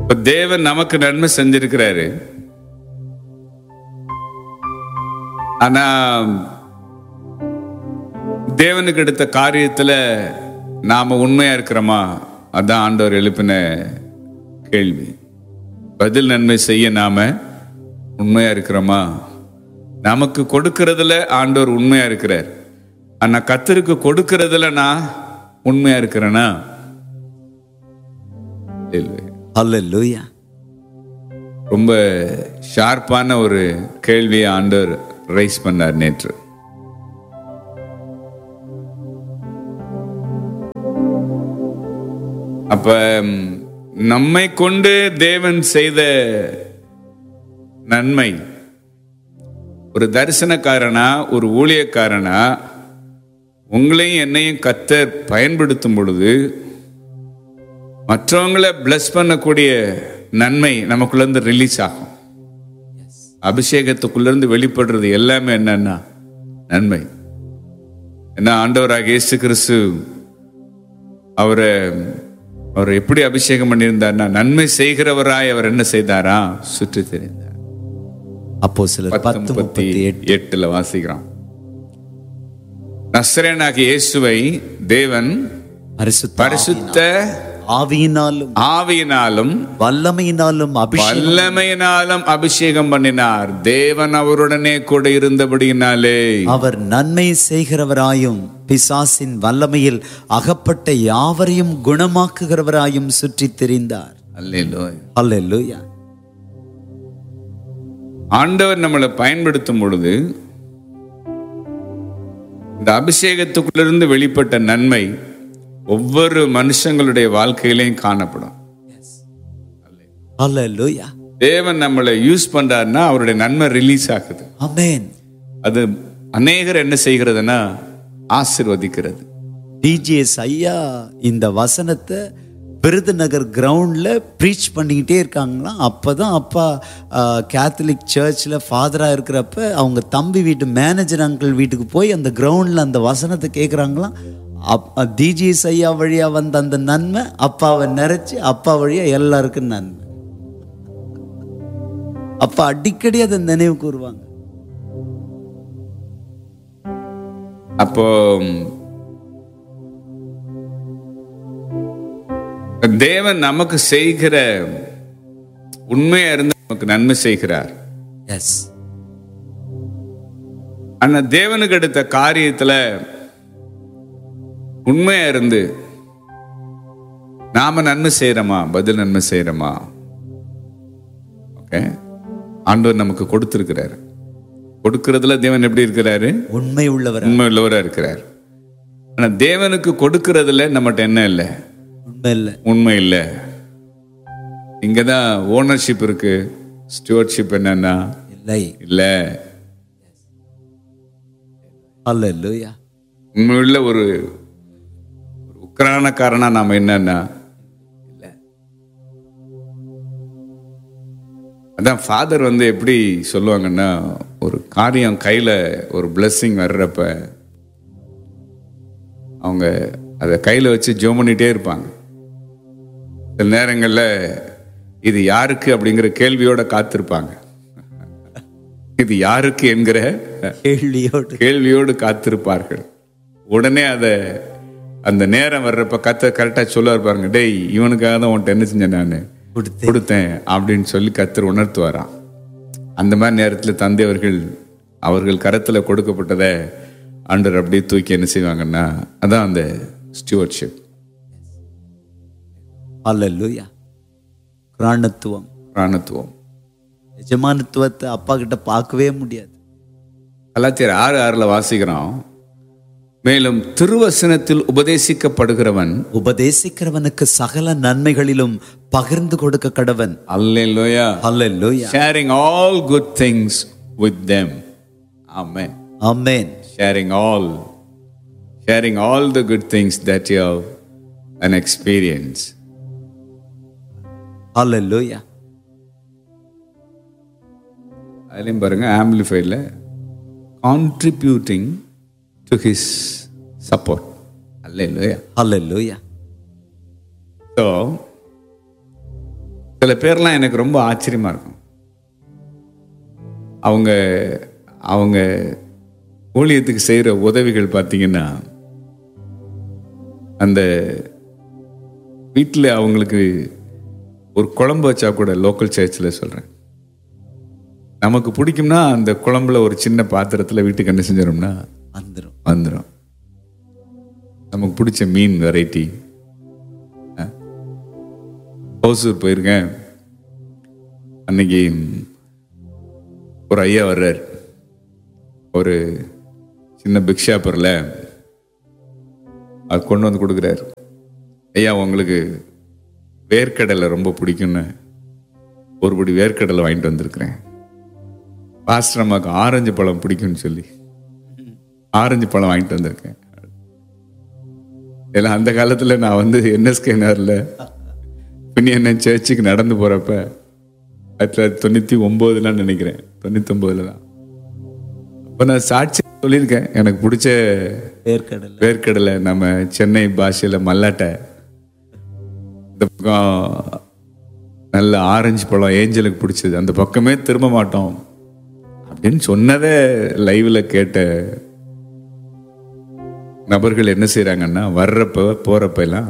இப்ப தேவன் நமக்கு நன்மை செஞ்சிருக்கிறாரு. ஆனா தேவனுக்கு எடுத்த காரியத்துல நாம உண்மையா இருக்கிறோமா? அதான் ஆண்டவர் எழுப்பின கேள்வி. பதில் நன்மை செய்ய நாம உண்மையா இருக்கிறோமா? நமக்கு கொடுக்கறதுல ஆண்டவர் உண்மையா இருக்கிறார். ஆனா கர்த்தருக்கு கொடுக்கறதுல நான் உண்மையா இருக்கிறேனா? ஹல்லேலூயா. ரொம்ப ஷார்ப்பான ஒரு கேள்வியை ஆண்டவர் ரைஸ் பண்ணார் நேற்று. அப்ப நம்மை கொண்டு தேவன் செய்த நன்மை, ஒரு தரிசனக்காரனா, ஒரு ஊழியக்காரனா உங்களையும் என்னையும் கர்த்தர் பயன்படுத்தும் பொழுது மற்றவங்களை பிளஸ் பண்ணக்கூடிய நன்மை நமக்குள்ள இருந்து ரிலீஸ் ஆகும். அபிஷேகத்துக்குள்ள இருந்து வெளிப்படுறது எல்லாமே என்னன்னா நன்மை. ஏன்னா ஆண்டவராக இயேசு கிறிஸ்து அவரை எப்படி அபிஷேகம் பண்ணியிருந்தார்னா, நன்மை செய்கிறவராய் அவர் என்ன செய்தாரா? சுற்றி தெரிந்தார். அப்போஸ்தலர் 10:38 வாசிக்கிறோம். நசரேயனாகிய இயேசுவை தேவன் பரிசுத்த ஆவியினாலும் வல்லமையினாலும் அபிஷேகம் பண்ணினார். தேவன் அவருடனே கூட இருந்தபடியினாலே அவர் நன்மை செய்கிறவராயும் பிசாசின் வல்லமையில் அகப்பட்ட யாவரையும் குணமாக்குகிறவராயும் சுற்றி திரிந்தார். அல்லேலூயா. ஆண்டவர் நம்மளை பயன்படுத்தும் பொழுது இந்த அபிஷேகத்துக்குள்ளிருந்து வெளிப்பட்ட நன்மை ஒவ்வொரு மனுஷங்களுடைய வாழ்க்கையிலையும் காணப்படும். அல்லேலூயா. தேவன் நம்மளை யூஸ் பண்றாருன்னா அவருடைய நன்மை ரிலீஸ் ஆகுது. ஆமென். அது அநேகர் என்ன செய்கிறதுனா ஆசீர்வதிக்கிறது. டிஜிஎஸ் ஐயா இந்த வசனத்தை விருதுநகர் கிரவுண்ட்ல ப்ரீச் பண்ணிக்கிட்டே இருக்காங்களாம். அப்பதான் அப்பா கேத்தலிக் சர்ச்சில் ஃபாதராக இருக்கிறப்ப அவங்க தம்பி வீட்டு மேனேஜர் அங்கிள் வீட்டுக்கு போய் அந்த கிரவுண்டில் அந்த வசனத்தை கேட்குறாங்களாம். டிஜிஎஸ் ஐயா வழியா வந்த அந்த நன்மை அப்பாவை நிறைச்சி அப்பா வழியா எல்லாருக்கும் நன்மை. அப்பா அடிக்கடி அதை நினைவு கூறுவாங்க. அப்போ தேவன் நமக்கு செய்கிற உண்மையா இருந்து நமக்கு நன்மை செய்கிறார். எஸ். ஆனா தேவனுக்கு எடுத்த காரியத்துல உண்மையா இருந்து நாம நன்மை செய்யறோமா? பதில் நன்மை செய்யறோமா? ஓகே. ஆண்டவர் நமக்கு கொடுத்திருக்கிறாரு. கொடுக்கிறதுல தேவன் எப்படி இருக்கிறாரு? உண்மை உள்ளவரா இருக்கிறார். ஆனா தேவனுக்கு கொடுக்கிறதுல நம்மகிட்ட என்ன இல்லை? உண்மை இல்லை. இங்கதான் ஓனர்ஷிப் இருக்கு. ஸ்டூவர்ட்ஷிப் என்னன்னா இல்லை. அல்லேலூயா. உண்மையுள்ள ஒரு உக்கிரானக்காரனா நாம என்னன்னா இல்லை. அதான் ஃபாதர் எப்படி சொல்லுவாங்கன்னா, ஒரு காரியம் கையில ஒரு பிளெஸிங் வர்றப்ப அவங்க அதை கையில வச்சு ஜெபம் பண்ணிட்டே இருப்பாங்க. சில நேரங்களில் இது யாருக்கு அப்படிங்கிற கேள்வியோட காத்திருப்பாங்க. இது யாருக்கு என்கிற கேள்வியோடு காத்திருப்பார்கள். உடனே அந்த நேரம் வர்றப்ப கரெக்டாக சொல்லுவார் பாருங்க, டேய் இவனுக்காக தான் உன்ட்ட என்ன செஞ்சேன் நான் கொடுத்தேன் அப்படின்னு சொல்லி கர்த்தர் உணர்த்துவாராம். அந்த மாதிரி நேரத்தில் தந்தை அவர்கள் கரத்தில் கொடுக்கப்பட்டதை ஆண்டவர் அப்படியே தூக்கி என்ன செய்வாங்கன்னா, அதான் அந்த ஸ்டூவர்ட்ஷிப். அல்லேலூயா. பிராணத்துவம் எஜமானத்துவத்தை அப்பா கிட்ட பார்க்கவே முடியாது. கலாத்தியர் 6:6 வாசிக்கிறோம். மேலும் திருவசனத்தில் உபதேசிக்கிறவனுக்கு சகல நன்மைகளிலும் பகிர்ந்து கொடுக்க கடவன். அல்லேலூயா. அல்லேலூயா. Sharing all good things with them. Amen. Amen. Sharing all the good things that you have an experience. Hallelujah. அதிலையும் பாருங்க, ஆம்பிளிஃபைட்ல contributing to his support. Hallelujah. Hallelujah. So சில பேர்லாம் எனக்கு ரொம்ப ஆச்சரியமா இருக்கும். அவங்க அவங்க ஊழியத்துக்கு செய்கிற உதவிகள் பார்த்தீங்கன்னா, அந்த வீட்டில் அவங்களுக்கு ஒரு குழம்பு வச்சா கூட, லோக்கல் சர்ச்சில் சொல்கிறேன், நமக்கு பிடிக்கும்னா அந்த குழம்புல ஒரு சின்ன பாத்திரத்தில் வீட்டுக்கு என்ன செஞ்சிடோம்னா வந்துடும். நமக்கு பிடிச்ச மீன் வெரைட்டி. ஹவுசூர் போயிருக்கேன். அன்னைக்கு ஒரு ஐயா வர்றார், ஒரு சின்ன பிக் ஷாப்பரில் அது கொண்டு வந்து கொடுக்குறாரு. ஐயா, உங்களுக்கு வேர்க்கடலை ரொம்ப பிடிக்கும்னு ஒரு படி வேர்க்கடலை வாங்கிட்டு வந்திருக்கிறேன். பாஸ்டர் அம்மாவுக்கு ஆரஞ்சு பழம் பிடிக்கும்னு சொல்லி ஆரஞ்சு பழம் வாங்கிட்டு வந்திருக்கேன். ஏன்னா அந்த காலத்தில் நான் வந்து NSKNRல பின்ன சர்ச்சுக்கு நடந்து போகிறப்ப 1999 நினைக்கிறேன், 99 தான். அப்போ நான் சாட்சி சொல்லியிருக்கேன், எனக்கு பிடிச்ச வேர்க்கடலை நம்ம சென்னை பாஷையில் மல்லாட்டை, இந்த பக்கம் நல்ல ஆரஞ்சு பழம் ஏஞ்சலுக்கு பிடிச்சது, அந்த பக்கமே திரும்ப மாட்டோம் அப்படின்னு சொன்னதை லைவ்ல கேட்ட நபர்கள் என்ன செய்யறாங்கன்னா, வர்றப்ப போறப்ப எல்லாம்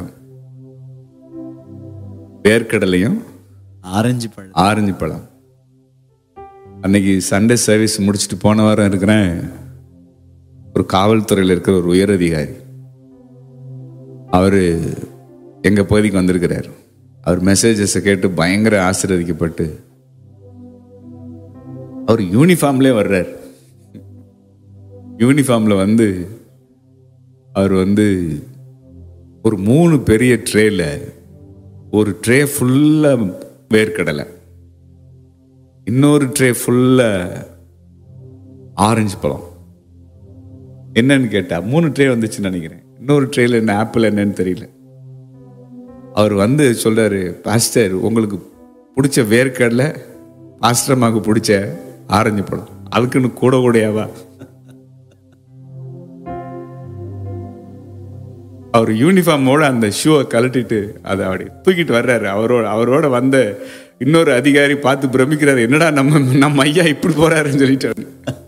வேர்க்கடலையும் ஆரஞ்சு பழம். அன்னைக்கு சண்டே சர்வீஸ் முடிச்சுட்டு போன வாரம் இருக்கிறேன், ஒரு காவல்துறையில் இருக்கிற ஒரு உயர் அதிகாரி, அவரு எங்க பகுதிக்கு வந்திருக்கிறார். அவர் மெசேஜஸை கேட்டு பயங்கர ஆசீர்வதிக்கப்பட்டு அவர் யூனிஃபார்ம்லேயே வர்றார். யூனிஃபார்ம்ல வந்து அவர் வந்து ஒரு 3 பெரிய ட்ரேல, ஒரு ட்ரே ஃபுல்லா வேர்க்கடலை, இன்னொரு ட்ரே ஃபுல்லா ஆரஞ்சு பழம். என்னன்னு கேட்டா 3 ட்ரே வந்துச்சுன்னு நினைக்கிறேன். இன்னொரு ட்ரேல என்ன ஆப்பிள் என்னன்னு தெரியல. அவர் வந்து சொல்றாரு, பாஸ்டர் உங்களுக்கு பிடிச்ச வேர்க்கடலை, பாஸ்டர் அம்மாவுக்கு பிடிச்ச ஆரஞ்சு பழம், அதுக்குன்னு கூடையாவா? அவர் யூனிஃபார்மோட அந்த ஷூவை கழட்டிட்டு அதை அப்படி தூக்கிட்டு வர்றாரு. அவரோட வந்த இன்னொரு அதிகாரி பார்த்து பிரமிக்கிறாரு, என்னடா நம்ம ஐயா இப்படி போறாருன்னு சொல்லிட்டாரு.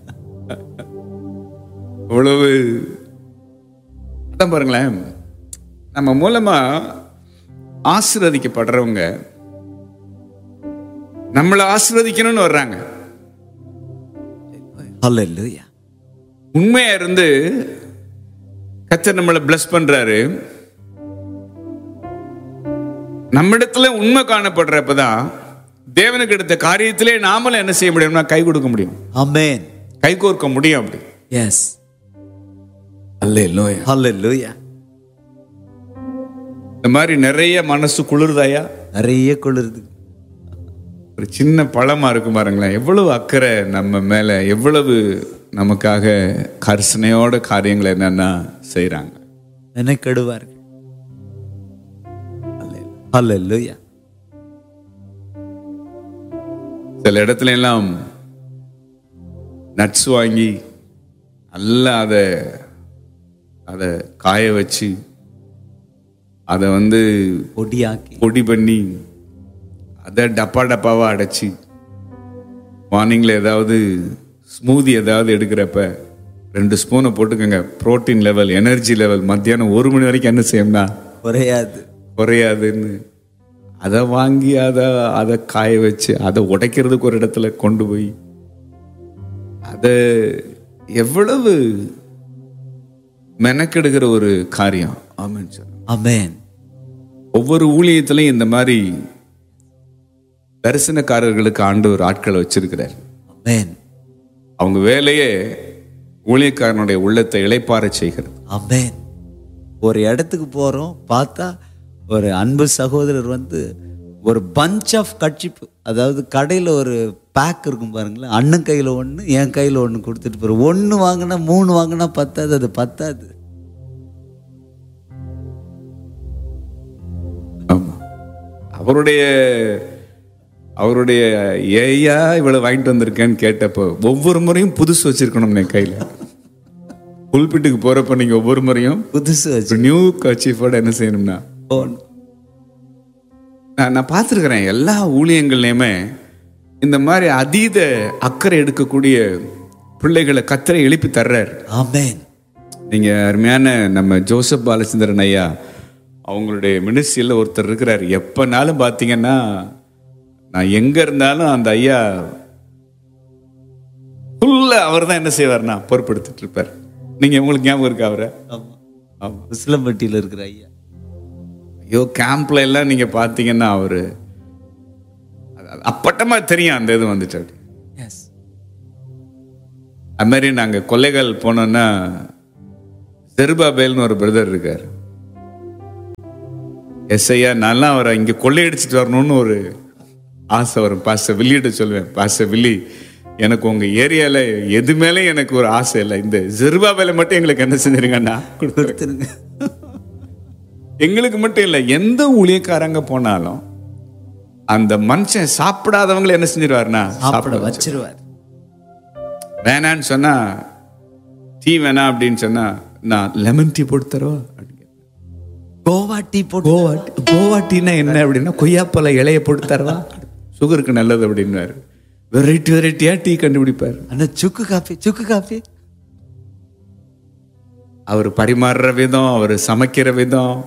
அவ்வளவு பாருங்களேன், நம்ம மூலமா ஆசீர்வதிக்கப்படுறவங்க நம்மளை ஆசீர்வதிக்கணும்னு வர்றாங்க. உண்மையா இருந்து கர்த்தர் நம்மளை பிளஸ் பண்றாரு. நம்மிடத்துல உண்மை காணப்படுறப்பதான் தேவனுக்கு எடுத்த காரியத்திலே நாமளும் என்ன செய்ய முடியும்னா கை கொடுக்க முடியும். ஆமென். கை கோர்க்க முடியும். அப்படி எஸ். அல்லேலூயா, அல்லேலூயா. இந்த மாதிரி நிறைய மனசு குளிர்தாயா? நிறைய குளிர்து. ஒரு சின்ன பழமா இருக்கும் பாருங்களேன், எவ்வளவு அக்கறை நம்ம மேல, எவ்வளவு நமக்காக கர்சனையோட காரியங்களை என்னன்னா செய்யறாங்க. நினைக்கடுவார்கள். அல்லேலூயா. சில இடத்துல எல்லாம் நட்ஸ் வாங்கி நல்லா அதை காய வச்சு அதை வந்து பொடி பண்ணி அதை டப்பாவா அடைச்சி மார்னிங்ல ஏதாவது ஸ்மூதி ஏதாவது எடுக்கிறப்ப 2 ஸ்பூனை போட்டுக்கோங்க. புரோட்டீன் லெவல், எனர்ஜி லெவல் மத்தியானம் 1 மணி வரைக்கும் என்ன செய்யும்னா குறையாதுன்னு அதை வாங்கி அதை காய வச்சு அதை உடைக்கிறதுக்கு ஒரு இடத்துல கொண்டு போய் அதை எவ்வளவு மெனக்கெடுக்கிற ஒரு காரியம். ஆமென் சார். ஆமென். ஒவ்வொரு ஊழியத்திலையும் இந்த மாதிரி தரிசனக்காரர்களுக்கு ஆண்டவர் ஆட்களை வச்சிருக்கிறார். ஆமென். அவங்க வேலையே ஊழியக்காரனுடைய உள்ளத்தை இளைப்பாற செய்கிறது. ஆமென். ஒரு இடத்துக்கு போறோம், பார்த்தா ஒரு அன்பு சகோதரர் வந்து ஒரு பஞ்ச் ஆஃப் கட்சிப்பு, அதாவது கடையில் ஒரு பேக் இருக்கும் பாருங்களேன், அண்ணன் கையில் 1 என் கையில் 1 கொடுத்துட்டு போகிறோம். 1 வாங்கினா 3 வாங்கினா பத்தாது, அது பத்தாது. ஆமாம். அவருடைய ஏயா இவ்வளவு வாங்கிட்டு வந்திருக்கேன்னு கேட்டப்போ ஒவ்வொரு முறையும் புதுசு வச்சிருக்கணும் என் கையில். புல்பிட்டுக்கு போறப்ப நீங்க ஒவ்வொரு முறையும் புதுசு வச்சு நியூ கர்ச்சீஃபோட என்ன செய்யணும்னா நான் பார்த்துருக்கிறேன் எல்லா ஊழியங்கள்லையுமே இந்த மாதிரி அதீத அக்கறை எடுக்கக்கூடிய பிள்ளைகளை கத்தரை எழுப்பி தர்றார். ஆமென். நீங்க அருமையான நம்ம ஜோசப் பாலச்சந்திரன் ஐயா அவங்களுடைய மினிஸ்ட்ரியில் ஒருத்தர் இருக்கிறார். எப்பனாலும் பார்த்தீங்கன்னா நான் எங்க இருந்தாலும் அந்த ஐயா ஃபுல்லா அவர் தான் என்ன செய்வார்னா பொறுப்படுத்திட்டு இருப்பார். நீங்க உங்களுக்கு ஞாபகம் இருக்கா அவரை? உசிலம்பட்டியில் இருக்கிற ஐயா. ஐயோ, கேம்ப்ல எல்லாம் நீங்க பார்த்தீங்கன்னா அவரு அப்பட்டமா தெரியும் அந்த இது வந்துட்டு. எஸ். அது மாதிரி நாங்க கொள்ளைகள் போனோம்னா ஜெருபாபேல்னு ஒரு பிரதர் இருக்கார். எஸ்ஐயா நல்லா அவரை இங்க கொள்ளையடிச்சிட்டு வரணும்னு ஒரு ஆசை வரும். பாஸ்டர் வில்லியிட்ட சொல்லுவேன், பாஸ்டர் வில்லி எனக்கு உங்க ஏரியால எது மேலே எனக்கு ஒரு ஆசை இல்லை, இந்த ஜெருபாபேலை மட்டும் எங்களுக்கு என்ன செஞ்சிருங்கன்னா கொடுத்துருங்க. எங்களுக்கு மட்டும் இல்லை, எந்த ஊழியக்காரங்க போனாலும் அந்த மனுஷன் சாப்பிடாதவங்களை என்ன செஞ்சிருவாருன்னா சாப்பிட வச்சிருவார். வேணான்னு சொன்னா டீ வேணாம் அப்படின்னு சொன்னா நான் லெமன் டீ போட்டு தருவா. கோவா டீ போட்டு. கோவா டீனா என்ன அப்படின்னா கொய்யாப்பழ இலைய போட்டு தருவா, சுகருக்கு நல்லது அப்படின்னாரு. வெரைட்டி வெரைட்டியா டீ கண்டுபிடிப்பார். அந்த சுக்கு காஃபி அவர் பரிமாறுற விதம், அவர் சமைக்கிற விதம்.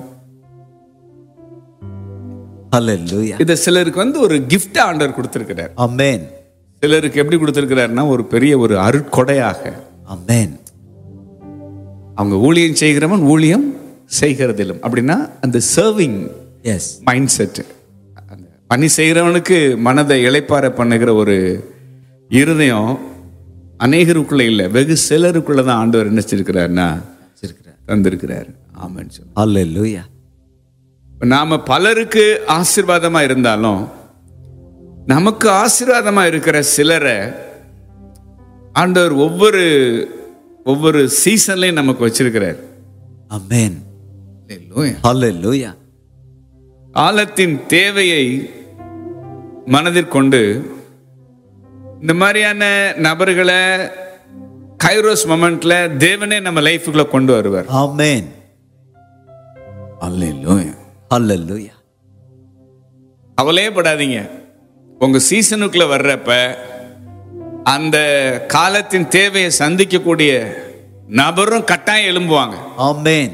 ஹல்லேலூயா. இத சிலருக்கு ஒரு கிஃப்ட் ஆண்டவர் கொடுத்திருக்கிறார். ஆமென். சிலருக்கு எப்படி கொடுத்திருக்கிறார்னா ஒரு பெரிய ஒரு அருட்கொடையாக. ஆமென். அவங்க ஊழியம் செய்கிறவன் ஊழியம் செய்கிறதிலும் அப்படின்னா அந்த சர்விங் மைண்ட் செட், பணி செய்கிறவனுக்கு மனதை இளைப்பாற பண்ணுகிற ஒரு இருதயம் அநேகருக்குள்ள இல்லை, வெகு சிலருக்குள்ளதான் ஆண்டவர் என்ன செஞ்சிருக்கிறார்னா தந்திருக்கிறார். ஆமென். ஹல்லேலூயா. நாம பலருக்கு ஆசீர்வாதமா இருந்தாலும் நமக்கு ஆசீர்வாதமா இருக்கிற சிலரை ஆண்டவர் ஒவ்வொரு சீசன்லயும் நமக்கு வச்சிருக்கிறார். ஆமென். ஹல்லேலூயா. காலத்தின் தேவையை மனதில் கொண்டு இந்த மாதிரியான நபர்களை கைரோஸ் மொமெண்ட்ல தேவனே நம்ம லைஃபுக்குள்ள கொண்டு வருவார். ஆமென். அல்லேலூயா. ஹல்லேலூயா. கவலையே படாதீங்க. உங்க சீசனுக்குள்ள வர்றப்ப அந்த காலத்தின் தேவையை சந்திக்கக்கூடிய நபரும் கட்டாயம் எழும்புவாங்க. ஆமென்.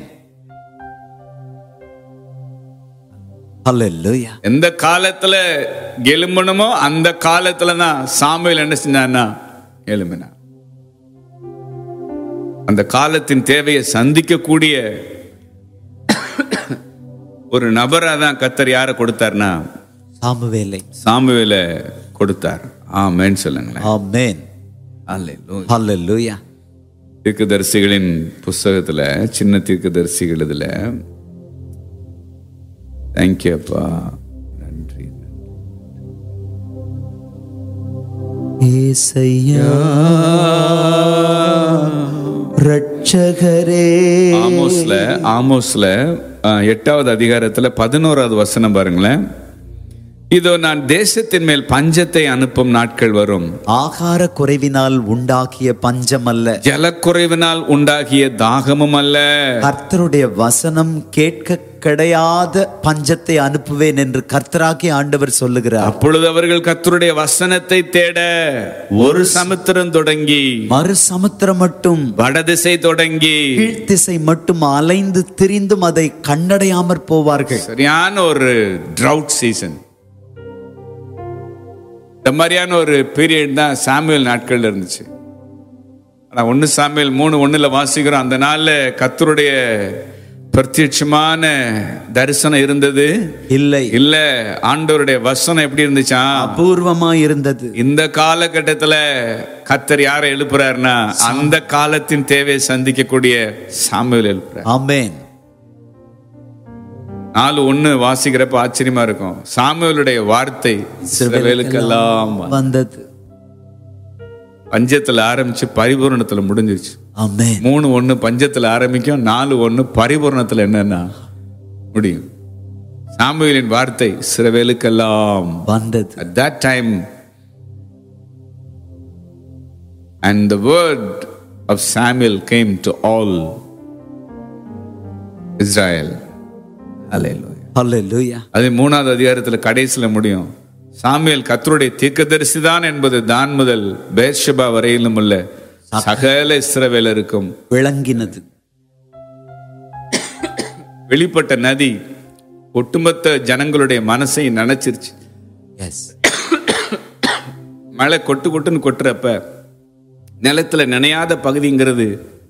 ஹல்லேலூயா. எந்த காலத்துல எழும்பணுமோ அந்த காலத்துல தான் சாமுவேல் என்ன செஞ்சான்னா எழும்பினா. அந்த காலத்தின் தேவையை சந்திக்கக்கூடிய ஒரு நபரா தான் கர்த்தர் யாரை கொடுத்தார்னா சாமுவேலை கொடுத்தார். ஆமென் சொல்லுங்களேன். ஆமென். அல்லேலூயா. ஹல்லேலூயா. தீர்க்கதரிசிகளின் புஸ்தகத்துல சின்ன தீர்க்கதரிசிகள் இதுல தேங்க்யூ அப்பா, நன்றி. ஏசையா ரட்சகரே. ஆமோஸ்ல 8வது அதிகாரத்துல 11வது வசனம் பாருங்களேன். இதோ நான் தேசத்தின் மேல் பஞ்சத்தை அனுப்பும் நாட்கள் வரும். ஆகார குறைவினால் உண்டாகிய பஞ்சம் அல்ல, ஜலக்குறைவினால் உண்டாகிய தாகமும் அல்ல, கர்த்தருடைய வசனம் கேட்க கிடையாத பஞ்சத்தை அனுப்புவேன் என்று கர்த்தராகிய ஆண்டவர் சொல்லுகிறார். அப்பொழுது அவர்கள் கர்த்தருடைய வசனத்தை தேட ஒரு சமுத்திரம் தொடங்கி மறு சமுத்திரம் மட்டும், வடதிசை தொடங்கி கீழ்த்திசை மட்டும் அலைந்து திரிந்தும் அதை கண்டடையாமற் போவார்கள். சரியான ஒரு ட்ரவுட் சீசன். இந்த மாதிரியான ஒரு பீரியட் தான் சாமுவேல் நாட்கள்ல இருந்துச்சு. ஆனா 1 சாமுவேல் 3:1 வாசிக்கிறோம், அந்த நாள்ல கர்த்தருடைய பிரத்யட்சமான தரிசனம் இருந்தது இல்ல. ஆண்டவருடைய வசனம் எப்படி இருந்துச்சா? அபூர்வமா இருந்தது. இந்த காலகட்டத்துல கர்த்தர் யாரை எழுப்புறாருன்னா அந்த காலத்தின் தேவையை சந்திக்கக்கூடிய சாமுவேல் எழுப்புறார். ஆமென். 4:1 வாசிக்கிறப்ப ஆச்சரியமா இருக்கும். சாமுவேலுடைய வார்த்தை இஸ்ரவேலுக்கெல்லாம் வந்தது. பஞ்சத்துல ஆரம்பிச்சு பரிபூரணத்துல முடிஞ்சிருச்சு. ஆமென். 3:1 பஞ்சத்துல ஆரம்பிக்கும், 4:1 பரிபூரணத்துல என்னன்னா முடியும். சாமுவேலின் வார்த்தை இஸ்ரவேலுக்கெல்லாம் வந்தது. At that time and the word of Samuel came to all Israel. Hallelujah. ஹல்லேலூயா. அது 3வது அதிகாரத்துல கடைசியில முடியும். சாமுவேல் கர்த்தருடைய தீர்க்கதரிசி தான் என்பது தான் முதல் பேர்ஷெபா வரையிலும் உள்ள சகல இஸ்ரவேலருக்கும் விளங்கினது. வெளிப்பட்ட நதி ஒட்டுமொத்த ஜனங்களுடைய மனசை நனைச்சிருச்சு. எஸ். மழை கொட்டுன்னு கொட்டுறப்ப நிலத்துல நனையாத பகுதிங்கிறது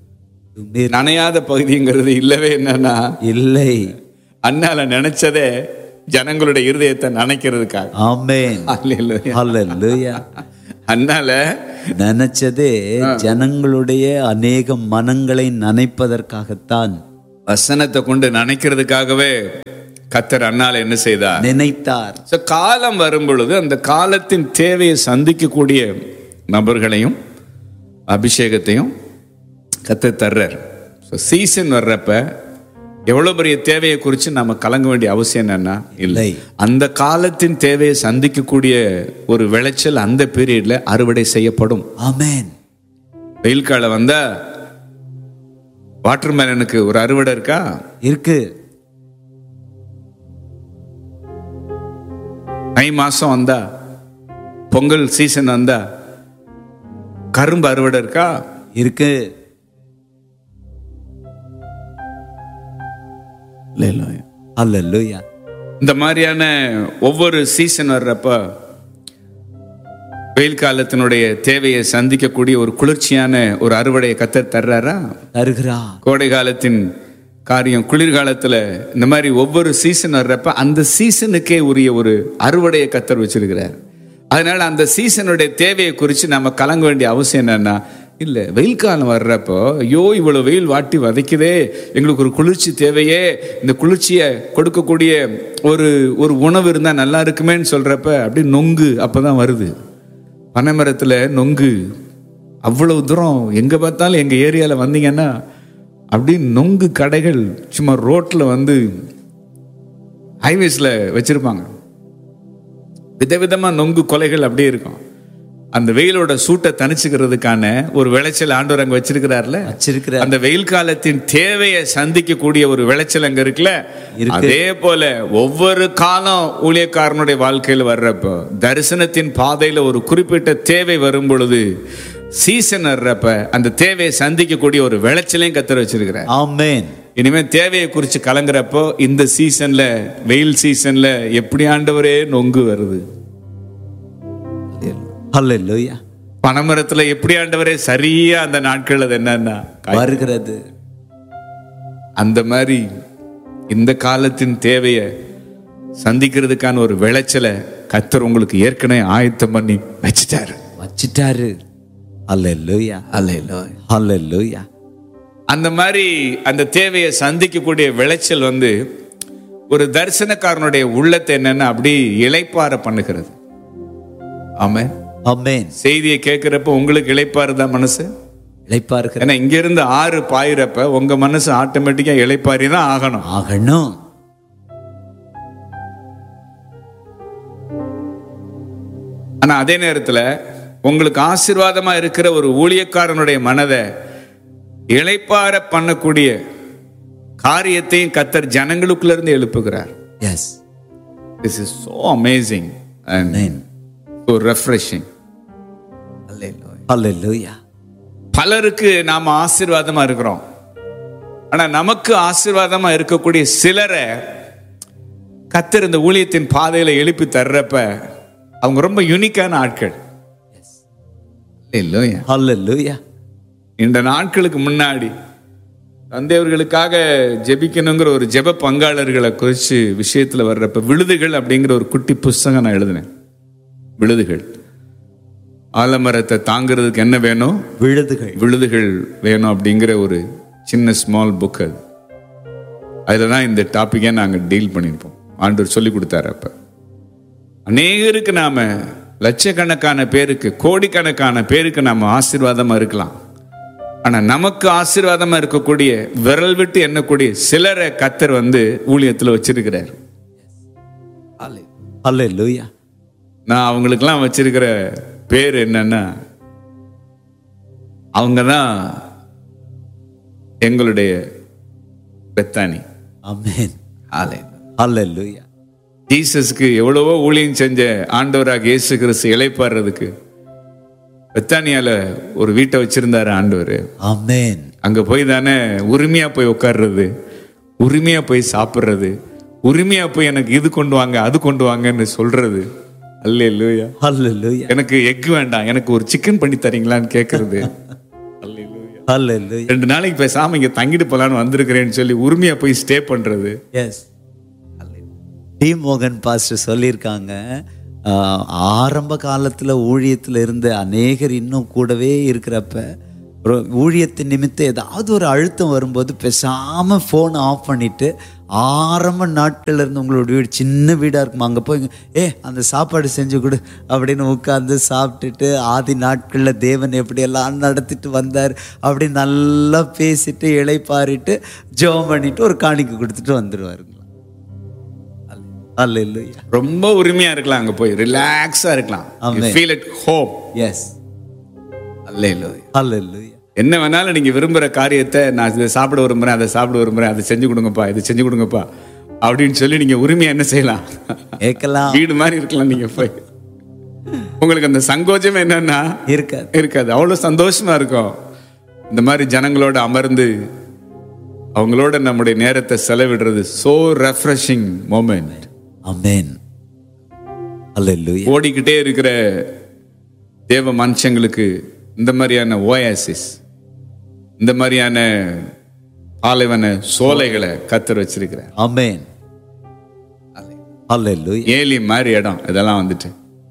இல்லவே என்னன்னா இல்லை. அண்ணால நினைச்சதே ஜனங்களுடைய இருதயத்தை நனைக்கிறதுக்காக. ஆமென். ஹல்லேலூயா. அண்ணால நினைச்சதே ஜனங்களுடைய அநேக மனங்களை நனைப்பதற்காகத்தான், வசனத்தை கொண்டு நனைக்கிறதுக்காகவே கர்த்தர் அண்ணால என்ன செய்தார்? நினைத்தார். காலம் வரும் பொழுது அந்த காலத்தின் தேவையை சந்திக்கக்கூடிய நபர்களையும் அபிஷேகத்தையும் கர்த்தர் தர்றார். சீசன் வர்றப்ப எவ்வளவு பெரிய தேவையை குறித்து நம்ம கலங்க வேண்டிய அவசியம் என்னன்னா இல்லை. அந்த காலத்தின் தேவையை சந்திக்கக்கூடிய ஒரு விளைச்சல் அந்த பீரியட்ல அறுவடை செய்யப்படும். ஆமென். வெயில் காலம் வந்தா வாட்டர்மேலனுக்கு ஒரு அறுவடை இருக்கா? இருக்கு. தை மாசம் வந்தா, பொங்கல் சீசன் வந்தா கரும்பு அறுவடை இருக்கா? இருக்கு. ஹல்லேலூயா. இந்த மாதிரியான ஒவ்வொரு சீசன் வர்றப்ப வெயில் காலத்தினுடைய தேவையை சந்திக்கக்கூடிய ஒரு குளிர்ச்சியான ஒரு அறுவடையை கர்த்தர் தர்றாரா? தருகிறா. கோடை காலத்தின் காரியம், குளிர்காலத்துல இந்த மாதிரி ஒவ்வொரு சீசன் வர்றப்ப அந்த சீசனுக்கே உரிய ஒரு அறுவடையை கர்த்தர் வச்சிருக்கிறார். அதனால அந்த சீசனுடைய தேவையை குறித்து நம்ம கலங்க வேண்டிய அவசியம் என்னன்னா இல்லை. வெயில் காலம் வர்றப்போ ஐயோ இவ்வளவு வெயில் வாட்டி வதைக்குதே, எங்களுக்கு ஒரு குளிர்ச்சி தேவையே, இந்த குளிர்ச்சியை கொடுக்கக்கூடிய ஒரு ஒரு உணவு இருந்தால் நல்லா இருக்குமேன்னு சொல்றப்ப அப்படி நொங்கு அப்பதான் வருது. பனைமரத்துல நொங்கு அவ்வளவு தூரம் எங்க பார்த்தாலும் எங்க ஏரியால வந்தீங்கன்னா அப்படி நொங்கு கடைகள் சும்மா ரோட்ல வந்து ஹைவேஸ்ல வச்சிருப்பாங்க. விதவிதமா நொங்கு கொலைகள் அப்படியே இருக்கும். அந்த வெயிலோட சூட்டை தணிச்சுக்கிறதுக்கான ஒரு விளைச்சல் ஆண்டவர் அங்க வச்சிருக்கிறார்ல. அந்த வெயில் காலத்தின் தேவையை சந்திக்கக்கூடிய ஒரு விளைச்சல் அங்க இருக்குல்ல. அதே போல ஒவ்வொரு காலம் ஊழியக்காரனுடைய வாழ்க்கையில் வர்றப்போ தரிசனத்தின் பாதையில ஒரு குறிப்பிட்ட தேவை வரும் பொழுது சீசன் வர்றப்ப அந்த தேவையை சந்திக்கக்கூடிய ஒரு விளைச்சலையும் கர்த்தர் வச்சிருக்கிறார். ஆமென். இனிமே தேவையை குறித்து கலங்குறப்போ இந்த சீசன்ல, வெயில் சீசன்ல எப்படி ஆண்டவரே நொங்கு வருது, ஹல்லேலூயா. பனைமரத்துல எப்படி ஆண்டவரே சரியா அந்த நாட்கள் அது என்னன்னா வருகிறது. அந்த மாதிரி இந்த காலத்தின் தேவையை சந்திக்கிறதுக்கான ஒரு விளைச்சலை கர்த்தர் உங்களுக்கு ஏற்கனவே ஆயத்தம் பண்ணி வச்சிட்டாரு. ஹல்லேலூயா. ஹல்லேலூயா. அந்த மாதிரி அந்த தேவையை சந்திக்கக்கூடிய விளைச்சல் வந்து ஒரு தரிசனக்காரனுடைய உள்ளத்தை என்னன்னா அப்படி இளைப்பாற பண்ணுகிறது. ஆமென். ஆமென். செய்தியை கேட்கிறப்ப உங்களுக்கு இளைப்பாறுதான் மனசு? இளைப்பாறு. ஏன்னா இங்க இருந்து 6 பாயிரப்ப உங்க மனசு ஆட்டோமேட்டிக்கா இளைப்பாரி தான் ஆகணும். ஆனா அதே நேரத்துல உங்களுக்கு ஆசீர்வாதமா இருக்கிற ஒரு ஊழியக்காரனுடைய மனதை இளைப்பாற பண்ணக்கூடிய காரியத்தையும் கர்த்தர் ஜனங்களுக்குள்ள இருந்து எழுப்புகிறார். S. This is so amazing and so refreshing. ஹல்லேலூயா. பலருக்கு நாம ஆசீர்வாதமா இருக்கிறோம். ஆனா நமக்கு ஆசீர்வாதமா இருக்கக்கூடிய சிலரை கர்த்தர் இந்த ஊழியத்தின் பாதையில எழுப்பி தர்றப்ப அவங்க ரொம்ப யூனிக்கான ஆட்கள். ஹல்லேலூயா. இந்த நாட்களுக்கு முன்னாடி தந்தையவர்களுக்காக ஜெபிக்கணுங்கிற ஒரு ஜெப பங்காளர்களை குறித்து விஷயத்துல வர்றப்ப விழுதுகள் அப்படிங்கிற ஒரு குட்டி புஸ்தகம் நான் எழுதினேன். விழுதுகள், ஆலமரத்தை தாங்கிறதுக்கு என்ன வேணும்? விழுதுகள் வேணும் அப்படிங்கிற ஒரு சின்ன ஸ்மால் புக். அது அதில் தான் இந்த டாப்பிக்கை நாங்கள் டீல் பண்ணியிருப்போம். ஆண்டவர் சொல்லி கொடுத்தாரு. அப்போ அநேகருக்கு நாம லட்சக்கணக்கான பேருக்கு, கோடிக்கணக்கான பேருக்கு நாம ஆசீர்வாதமா இருக்கலாம். ஆனா நமக்கு ஆசீர்வாதமா இருக்கக்கூடிய, விரல் விட்டு எண்ணக்கூடிய சிலரை கர்த்தர் வந்து ஊழியத்துல வச்சிருக்கிறார். ஹல்லேலூயா. நான் அவங்களுக்கெல்லாம் வச்சிருக்கிற பேர் என்னன்னா, அவங்க தான் எங்களுடைய பெத்தானி. ஆமென். ஹல்லேலூயா. ஜீசஸ்க்கு எவ்வளவோ ஊழியம் செஞ்ச ஆண்டவராக இயேசு கிறிஸ்து இளைப்பாடுறதுக்கு பெத்தானியால ஒரு வீட்டை வச்சிருந்தாரு ஆண்டவர். ஆமென். அங்க போய் தானே உரிமையா போய் உட்கார்றது, உரிமையா போய் சாப்பிடுறது, உரிமையா போய் எனக்கு இது கொண்டு வாங்க அது கொண்டு வாங்கன்னு சொல்றது. அல்லேலூயா. ஹல்லேலூயா. எனக்கு எக் வேண்டாம், எனக்கு ஒரு சிக்கன் பண்ணி தரீங்களான்னு கேட்கறது. ஹல்லேலூயா. 2 நாளைக்கு பேசாம இங்க தங்கிட்டு போலான்னு வந்திருக்கிறேன்னு சொல்லி உரிமையா போய் ஸ்டே பண்றது. எஸ். டி மோகன் பாஸ்டர் சொல்லியிருக்காங்க, ஆரம்ப காலத்தில் ஊழியத்தில் இருந்த அநேகர் இன்னும் கூடவே இருக்கிறப்ப ஒரு ஊழியத்தின் நிமித்தம் ஏதாவது ஒரு அழுத்தம் வரும்போது பேசாமல் ஃபோனை ஆஃப் பண்ணிவிட்டு ஆரம்ப நாட்கள்ல இருந்து உங்களோட வீடு சின்ன வீடாக இருக்குமா, அங்கே போய் அந்த சாப்பாடு செஞ்சு கொடு அப்படின்னு உட்காந்து சாப்பிட்டுட்டு ஆதி நாட்களில் தேவன் எப்படியெல்லாம் நடத்திட்டு வந்தார் அப்படின்னு நல்லா பேசிட்டு இளைப்பாரிட்டு ஜெபம் பண்ணிட்டு ஒரு காணிக்கை கொடுத்துட்டு வந்துடுவாருங்க. அல்லேலூயா. ரொம்ப உரிமையா இருக்கலாம், அங்க போய் ரிலாக்ஸா இருக்கலாம். You feel at home. Yes. அல்லேலூயா. அல்லேலூயா. என்ன வேணாலும் நீங்க விரும்புற காரியத்தை, நான் இதை சாப்பிட விரும்புறேன், அதை சாப்பிட விரும்புறேன், அதை செஞ்சு கொடுங்கப்பா, இது செஞ்சு கொடுங்கப்பா அப்படின்னு சொல்லி நீங்க உரிமையா என்ன செய்யலாம்? கேட்கலாம். வீடு மாதிரி இருக்கலாம். நீங்க போய் உங்களுக்கு அந்த சங்கோஜம் என்னன்னா இருக்காது. அவ்வளவு சந்தோஷமா இருக்கும். இந்த மாதிரி ஜனங்களோட அமர்ந்து அவங்களோட நம்முடைய நேரத்தை செலவிடுறது so refreshing moment. ஆமென். அல்லேலூயா. ஓடிக்கிட்டே இருக்கிற தேவ மனுஷங்களுக்கு இந்த மாதிரியான ஓயாசிஸ், இந்த மாதிரியான பாலைவன சோலைகளை கர்த்தர் வச்சிருக்கிறார். ஆமென். அல்லேலூயா. ஏலி மாதிரி இடம் இதெல்லாம் வந்துட்டு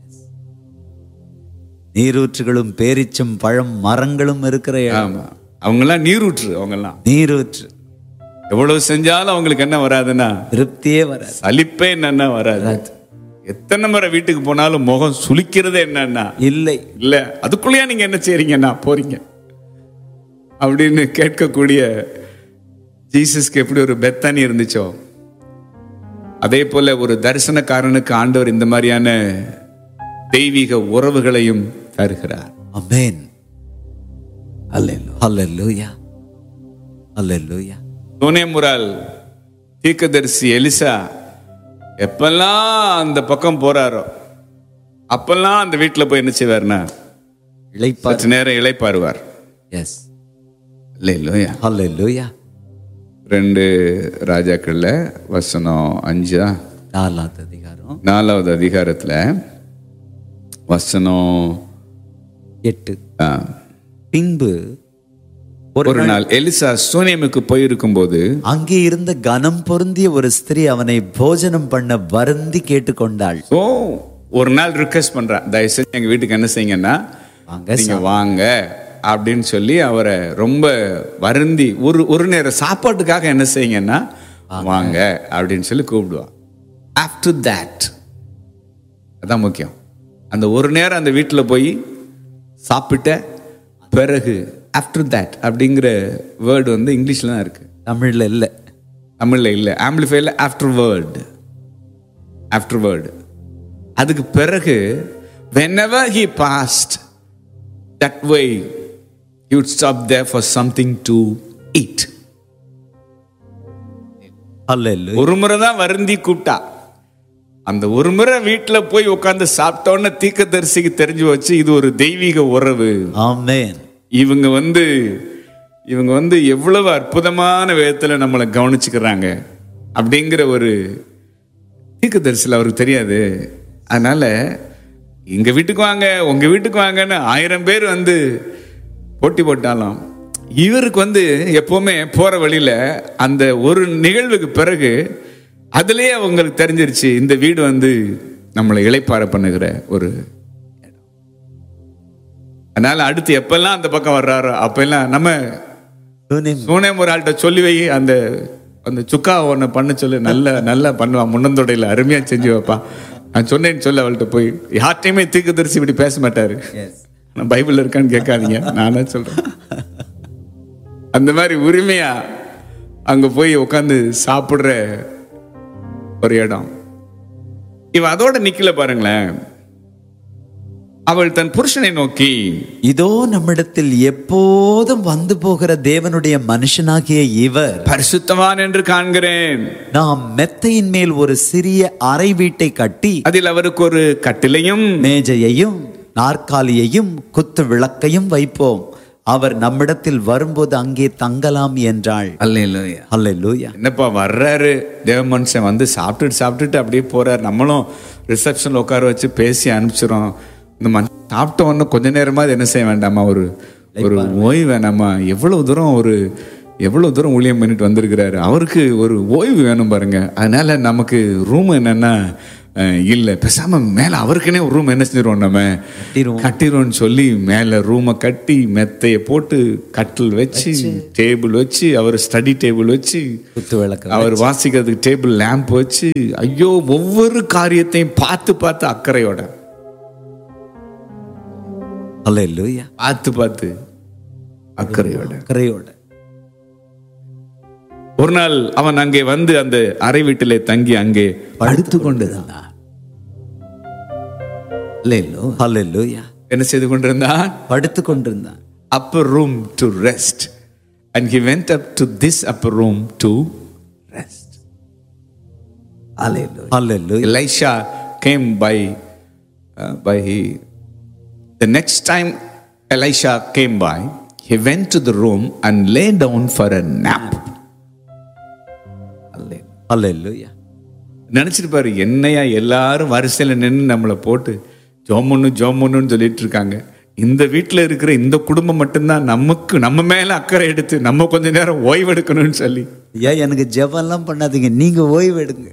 நீரூற்றுகளும் பேரிச்சம் பழம் மரங்களும் இருக்கிற இடம். ஆமா, அவங்கெல்லாம் நீரூற்று. அவங்கெல்லாம் நீரூற்று. எவ்வளவு செஞ்சாலும் அவங்களுக்கு என்ன வராதுன்னா திருப்தியே வராது, சலிப்பே என்னன்னா வராது. எத்தனை முறை வீட்டுக்கு போனாலும் முகம் சுளிக்கிறதே என்னன்னா இல்லை இல்ல அதுக்குள்ளேயா நீங்க என்ன செய்றீங்கன்னா போறீங்க அப்படின்னு கேட்கக்கூடிய ஜீசஸ்க்கு எப்படி ஒரு பெத்தானி இருந்துச்சோ, அதே போல ஒரு தரிசனக்காரனுக்கு ஆண்டவர் இந்த மாதிரியான தெய்வீக உறவுகளையும் தருகிறார். ஆமென். அல்லேலூயா. அல்லேலூயா. சோனேமுரால் தீர்க்கதரிசி எலிசா எப்பெல்லாம் அந்த பக்கம் போறாரோ அப்பெல்லாம் அந்த வீட்டுல போய் என்ன செய்வார்னா சற்று நேரம் இளைப்பாருவார். எஸ். அல்லேலூயா. அல்லேலூயா. 2 ராஜாக்கள்ல வசனம் 5 4வது அதிகாரத்துல வசனம் 8. பின்பு ஒரு நாள் எலிசா சூனேமுக்கு போயிருக்கும் போது அங்கே இருந்த கனம் பொருந்திய ஒரு ஸ்திரீ அவனை போஜனம் பண்ண வருந்தி கேட்டுக்கொண்டாள். ஒரு நாள் ரிக்வெஸ்ட் பண்றான், தயவு செஞ்சு எங்க வீட்டுக்கு என்ன செய்யுங்கன்னா நீங்க வாங்க அப்படின்னு சொல்லி அவரை ரொம்ப வருந்தி ஒரு நேரம் சாப்பாட்டுக்காக என்ன செய்யுங்கன்னா வாங்க அப்படின்னு சொல்லி கூப்பிடுவான். ஆஃப்டர் தட், அதான் முக்கியம். அந்த ஒரு நேரம் அந்த வீட்டில் போய் சாப்பிட்ட பிறகு ஆஃப்டர் தட் அப்படிங்கிற வேர்டு வந்து இங்கிலீஷ்ல தான் இருக்கு, தமிழ்ல இல்லை. தமிழ்ல இல்லை. ஆம்பிளிஃபைல ஆஃப்டர் வேர்டு. அதுக்கு பிறகு whenever he passed that way he would stop there for something to eat. அல்லேலூயா. ஒரு முறை தான் வருந்தி கூப்பிட்டா. அந்த ஒரு முறை வீட்டுல போய் உட்கார்ந்து சாப்பிட்டோன்னு தீர்க்கதரிசிக்கு தெரிஞ்சு வச்சு இது ஒரு தெய்வீக உறவு. ஆமென். இவங்க வந்து எவ்வளவு அற்புதமான விதத்துல நம்மளை கவனிச்சுக்கிறாங்க அப்படிங்கிற ஒரு தீர்க்கதரிசில அவருக்கு தெரியாது. அதனால எங்க வீட்டுக்கு வாங்க உங்க வீட்டுக்கு வாங்கன்னு 1000 பேர் வந்து போட்டி போட்டாலும் இவருக்கு வந்து எப்பவுமே போற வழியில அந்த ஒரு நிகழ்வுக்கு பிறகு அதுலயே அவங்களுக்கு தெரிஞ்சிருச்சு இந்த வீடு வந்து நம்மளை இளைப்பாற பண்ணுகிற ஒரு இடம். அதனால அடுத்து எப்பெல்லாம் அந்த பக்கம் வர்றாரோ அப்பெல்லாம் நம்ம சூனேம் ஒரு ஆள்கிட்ட சொல்லி வை, அந்த அந்த சுக்கா ஒன்று பண்ண சொல்லு, நல்லா பண்ணுவான், முன்னந்தொடையில் அருமையா செஞ்சு வைப்பா. நான் சொன்னேன்னு சொல்ல அவள்கிட்ட போய். யார்ட்டையுமே தீர்க்கதரிசி இப்படி பேச மாட்டாரு. நான் பைபிள் இருக்கான்னு கேட்காதீங்க, நானே சொல்றேன். அந்த மாதிரி உரிமையா அங்க போய் உட்காந்து சாப்பிடுற ஒரு இடம். இவ அதோட நிக்கல பாருங்களேன். அவள் தன் புருஷனை நோக்கி, இதோ நம்மிடத்தில் எப்போதும் வந்து போகிற தேவனுடைய மனுஷனாகிய இவர் பரிசுத்தவான் என்று காண்கிறேன். நாம் மெத்தையின் மேல் ஒரு சிறிய அறை வீட்டை கட்டி அதில் அவருக்கு ஒரு கட்டிலையும் மேஜையையும் நாற்காலியையும் குத்து விளக்கையும் வைப்போம். அவர் நம்மிடத்தில் வரும்போது அங்கே தங்கலாம் என்றாள். அல்லேலூயா. அல்லேலூயா. என்னப்பா வர்றாரு தேவ மனுஷன், வந்து சாப்பிட்டுட்டு அப்படியே போறாரு. நம்மளும் ரிசப்ஷன்ல உட்கார வச்சு பேசி அனுப்பிச்சிடும். இந்த மனுஷன் சாப்பிட்ட உடனே கொஞ்ச நேரமாவது என்ன செய்ய வேண்டாமா, ஒரு ஓய்வு வேணாமா? எவ்வளவு தூரம் ஊழியம் பண்ணிட்டு வந்திருக்கிறாரு, அவருக்கு ஒரு ஓய்வு வேணும் பாருங்க. அதனால நமக்கு ரூம் என்னன்னா இல்லை, பேசாம மேல அவருக்குன்னே ஒரு ரூம் என்ன செஞ்சிருவோம், நம்ம கட்டிடுவோம்னு சொல்லி மேல ரூமை கட்டி மெத்தையை போட்டு கட்டில் வச்சு டேபிள் வச்சு அவர் ஸ்டடி டேபிள் வச்சு அவர் வாசிக்கிறதுக்கு டேபிள் லேம்ப் வச்சு, ஐயோ ஒவ்வொரு காரியத்தையும் பார்த்து அக்கறையோட பார்த்து அக்கறையோட ஒரு நாள் அவன் அங்கே வந்து அந்த அறை வீட்டிலே தங்கி அங்கே படுத்து கொண்டிருந்தான். என்ன செய்து கொண்டிருந்தான்? படுத்து கொண்டிருந்தான். upper room to rest, and he went up to this upper room to rest. Hallelujah. Elisha came by the next time Elisha came by, he went to the room and lay down for a nap. நினைச்சிட்டு பாரு, என்னையா எல்லாரும் வரிசையில நின்று நம்மளை போட்டு ஜோமுன்னு சொல்லிட்டு இருக்காங்க. இந்த வீட்டுல இருக்கிற இந்த குடும்பம் மட்டும்தான் நம்ம மேல அக்கறை எடுத்து நம்ம கொஞ்ச நேரம் ஓய்வு எடுக்கணும்னு சொல்லி, ஏன் எனக்கு ஜெபம்லாம் பண்ணாதீங்க, நீங்க ஓய்வு எடுங்க.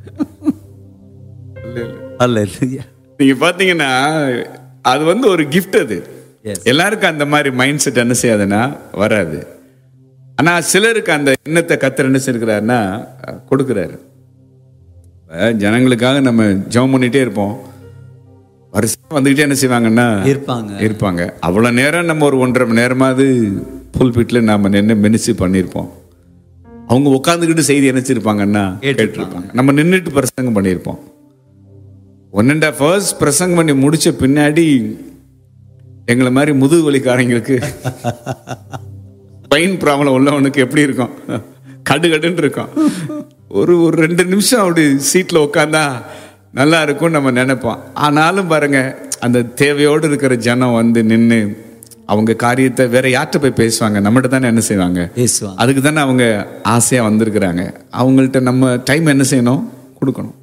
நீங்க பாத்தீங்கன்னா அது வந்து ஒரு கிஃப்ட். அது எல்லாருக்கும் அந்த மாதிரி மைண்ட் செட் என்ன செய்யாதுன்னா வராது. ஆனா சிலருக்கு அந்த எண்ணத்தை கர்த்தர் என்ன செய்கிறாருன்னா கொடுக்கிறாரு. ஜனங்களுக்காக நம்ம ஜெபம் பண்ணிட்டே இருப்போம், வருஷம் வந்துகிட்டே என்ன செய்வாங்கன்னா இருப்பாங்க. அவ்வளவு நேரம் நம்ம ஒரு 1.5 மணி நேரமாவது புல்பிட்ல நாம நின்று மினிஸ்ட்ரி பண்ணியிருப்போம். அவங்க உட்காந்துக்கிட்டு செய்தி நினைச்சிருப்பாங்கன்னா கேட்டிருப்பாங்க. நம்ம நின்றுட்டு பிரசங்கம் பண்ணியிருப்போம். 1.5 hours பிரசங்கம் பண்ணி முடிச்ச பின்னாடி எங்களை மாதிரி முதுகு வலிக்காரங்களுக்கு ஸ்பைன் ப்ராப்ளம் உள்ளவனுக்கு எப்படி இருக்கும், கடுன்னு இருக்கும். ஒரு 2 நிமிஷம் அப்படி சீட்ல உட்காந்தா நல்லா இருக்கும் நம்ம நினைப்போம். ஆனாலும் பாருங்க, அந்த தேவையோடு இருக்கிற ஜனம் வந்து நின்று அவங்க காரியத்தை வேற யார்கிட்ட போய் பேசுவாங்க? நம்மகிட்ட தானே என்ன செய்வாங்க? அதுக்கு தானே அவங்க ஆசையா வந்திருக்கிறாங்க. அவங்கள்ட்ட நம்ம டைம் என்ன செய்யணும்? கொடுக்கணும்.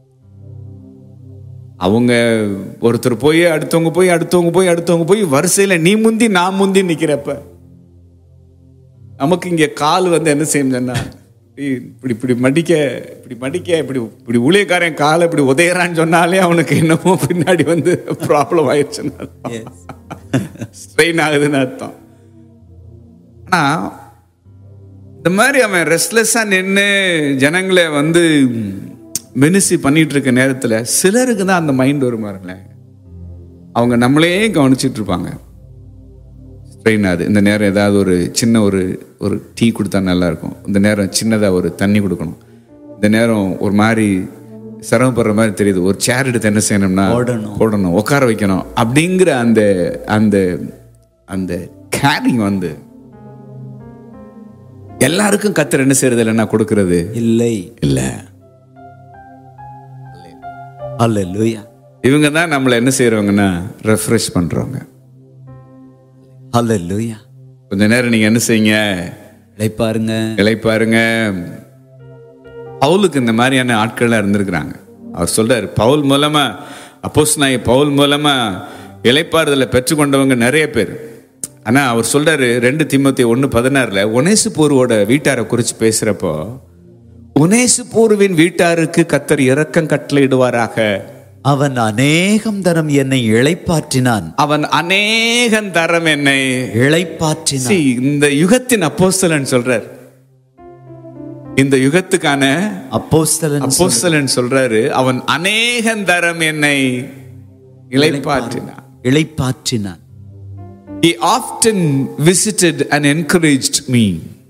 அவங்க ஒருத்தர் போய் அடுத்தவங்க போய் வரிசையில நீ முந்தி நான் முந்தி நிக்கிறப்ப நமக்கு இங்க கால் வந்து என்ன செய்யும்னா, இப்படி மடிக்க இப்படி ஊழியக்காரன் காலை இப்படி உதையறான்னு சொன்னாலே அவனுக்கு என்னமோ பின்னாடி வந்து ப்ராப்ளம் ஆயிடுச்சுன்னு ஸ்ட்ரெயின் ஆகுதுன்னு அர்த்தம். ஆனா இந்த மாதிரி அவன் ரெஸ்ட்லெஸ்ஸா நின்று ஜனங்களை வந்து மினிஸ்ட்ரி பண்ணிட்டு இருக்க நேரத்துல சிலருக்கு தான் அந்த மைண்ட் வரும் பாருங்களேன். அவங்க நம்மளே கவனிச்சிட்டு இருப்பாங்க. ஸ்ட்ரெயின் ஆகுது, இந்த நேரம் ஏதாவது ஒரு சின்ன ஒரு டீ கொடுத்தா நல்லா இருக்கும், இந்த நேரம் சின்னதாக ஒரு தண்ணி கொடுக்கணும், இந்த நேரம் ஒரு மாதிரி சிரமப்படுற மாதிரி தெரியுது, ஒரு சேர் எடுத்து என்ன செய்யணும்னா போடணும், உட்கார வைக்கணும் அப்படிங்கிற அந்த அந்த அந்த கேரிங் வந்து எல்லாருக்கும் கர்த்தர் என்ன செய்யறது இல்லைன்னா கொடுக்கறது இல்லை. அல்லேலூயா. இவங்க தான் நம்மளை என்ன செய்யறவங்கன்னா ரெஃப்ரெஷ் பண்றவங்க. அல்லேலூயா. கொஞ்ச நேரம் நீங்க என்ன செய்யுங்க? இளைப்பாருங்க. பவுலுக்கு இந்த மாதிரியான ஆட்கள்லாம் இருந்திருக்கிறாங்க. அவர் சொல்றாரு, பவுல் மூலமா அப்போஸ்தலனாகிய பவுல் மூலமா இளைப்பாறுதலை பெற்றுக்கொண்டவங்க நிறைய பேர். ஆனா அவர் சொல்றாரு 2 தீமோத்தேயு 1:16 ஒனேசிப்போரோட வீட்டாரை குறித்து பேசுறப்போ, ஒனேசிப்போருவின் வீட்டாருக்கு கர்த்தர் இரக்கம் கட்டளையிடுவாராக. அவன் அநேகம் தரம் என்னை இளைப்பாற்றினான். இந்த யுகத்தின் அப்போஸ்தலன் சொல்றார், இந்த யுகத்துக்கான அப்போஸ்தலன் சொல்றாரு, அவன் அநேகம் தரம் என்னை இளைப்பாற்றினான். He often visited and encouraged me.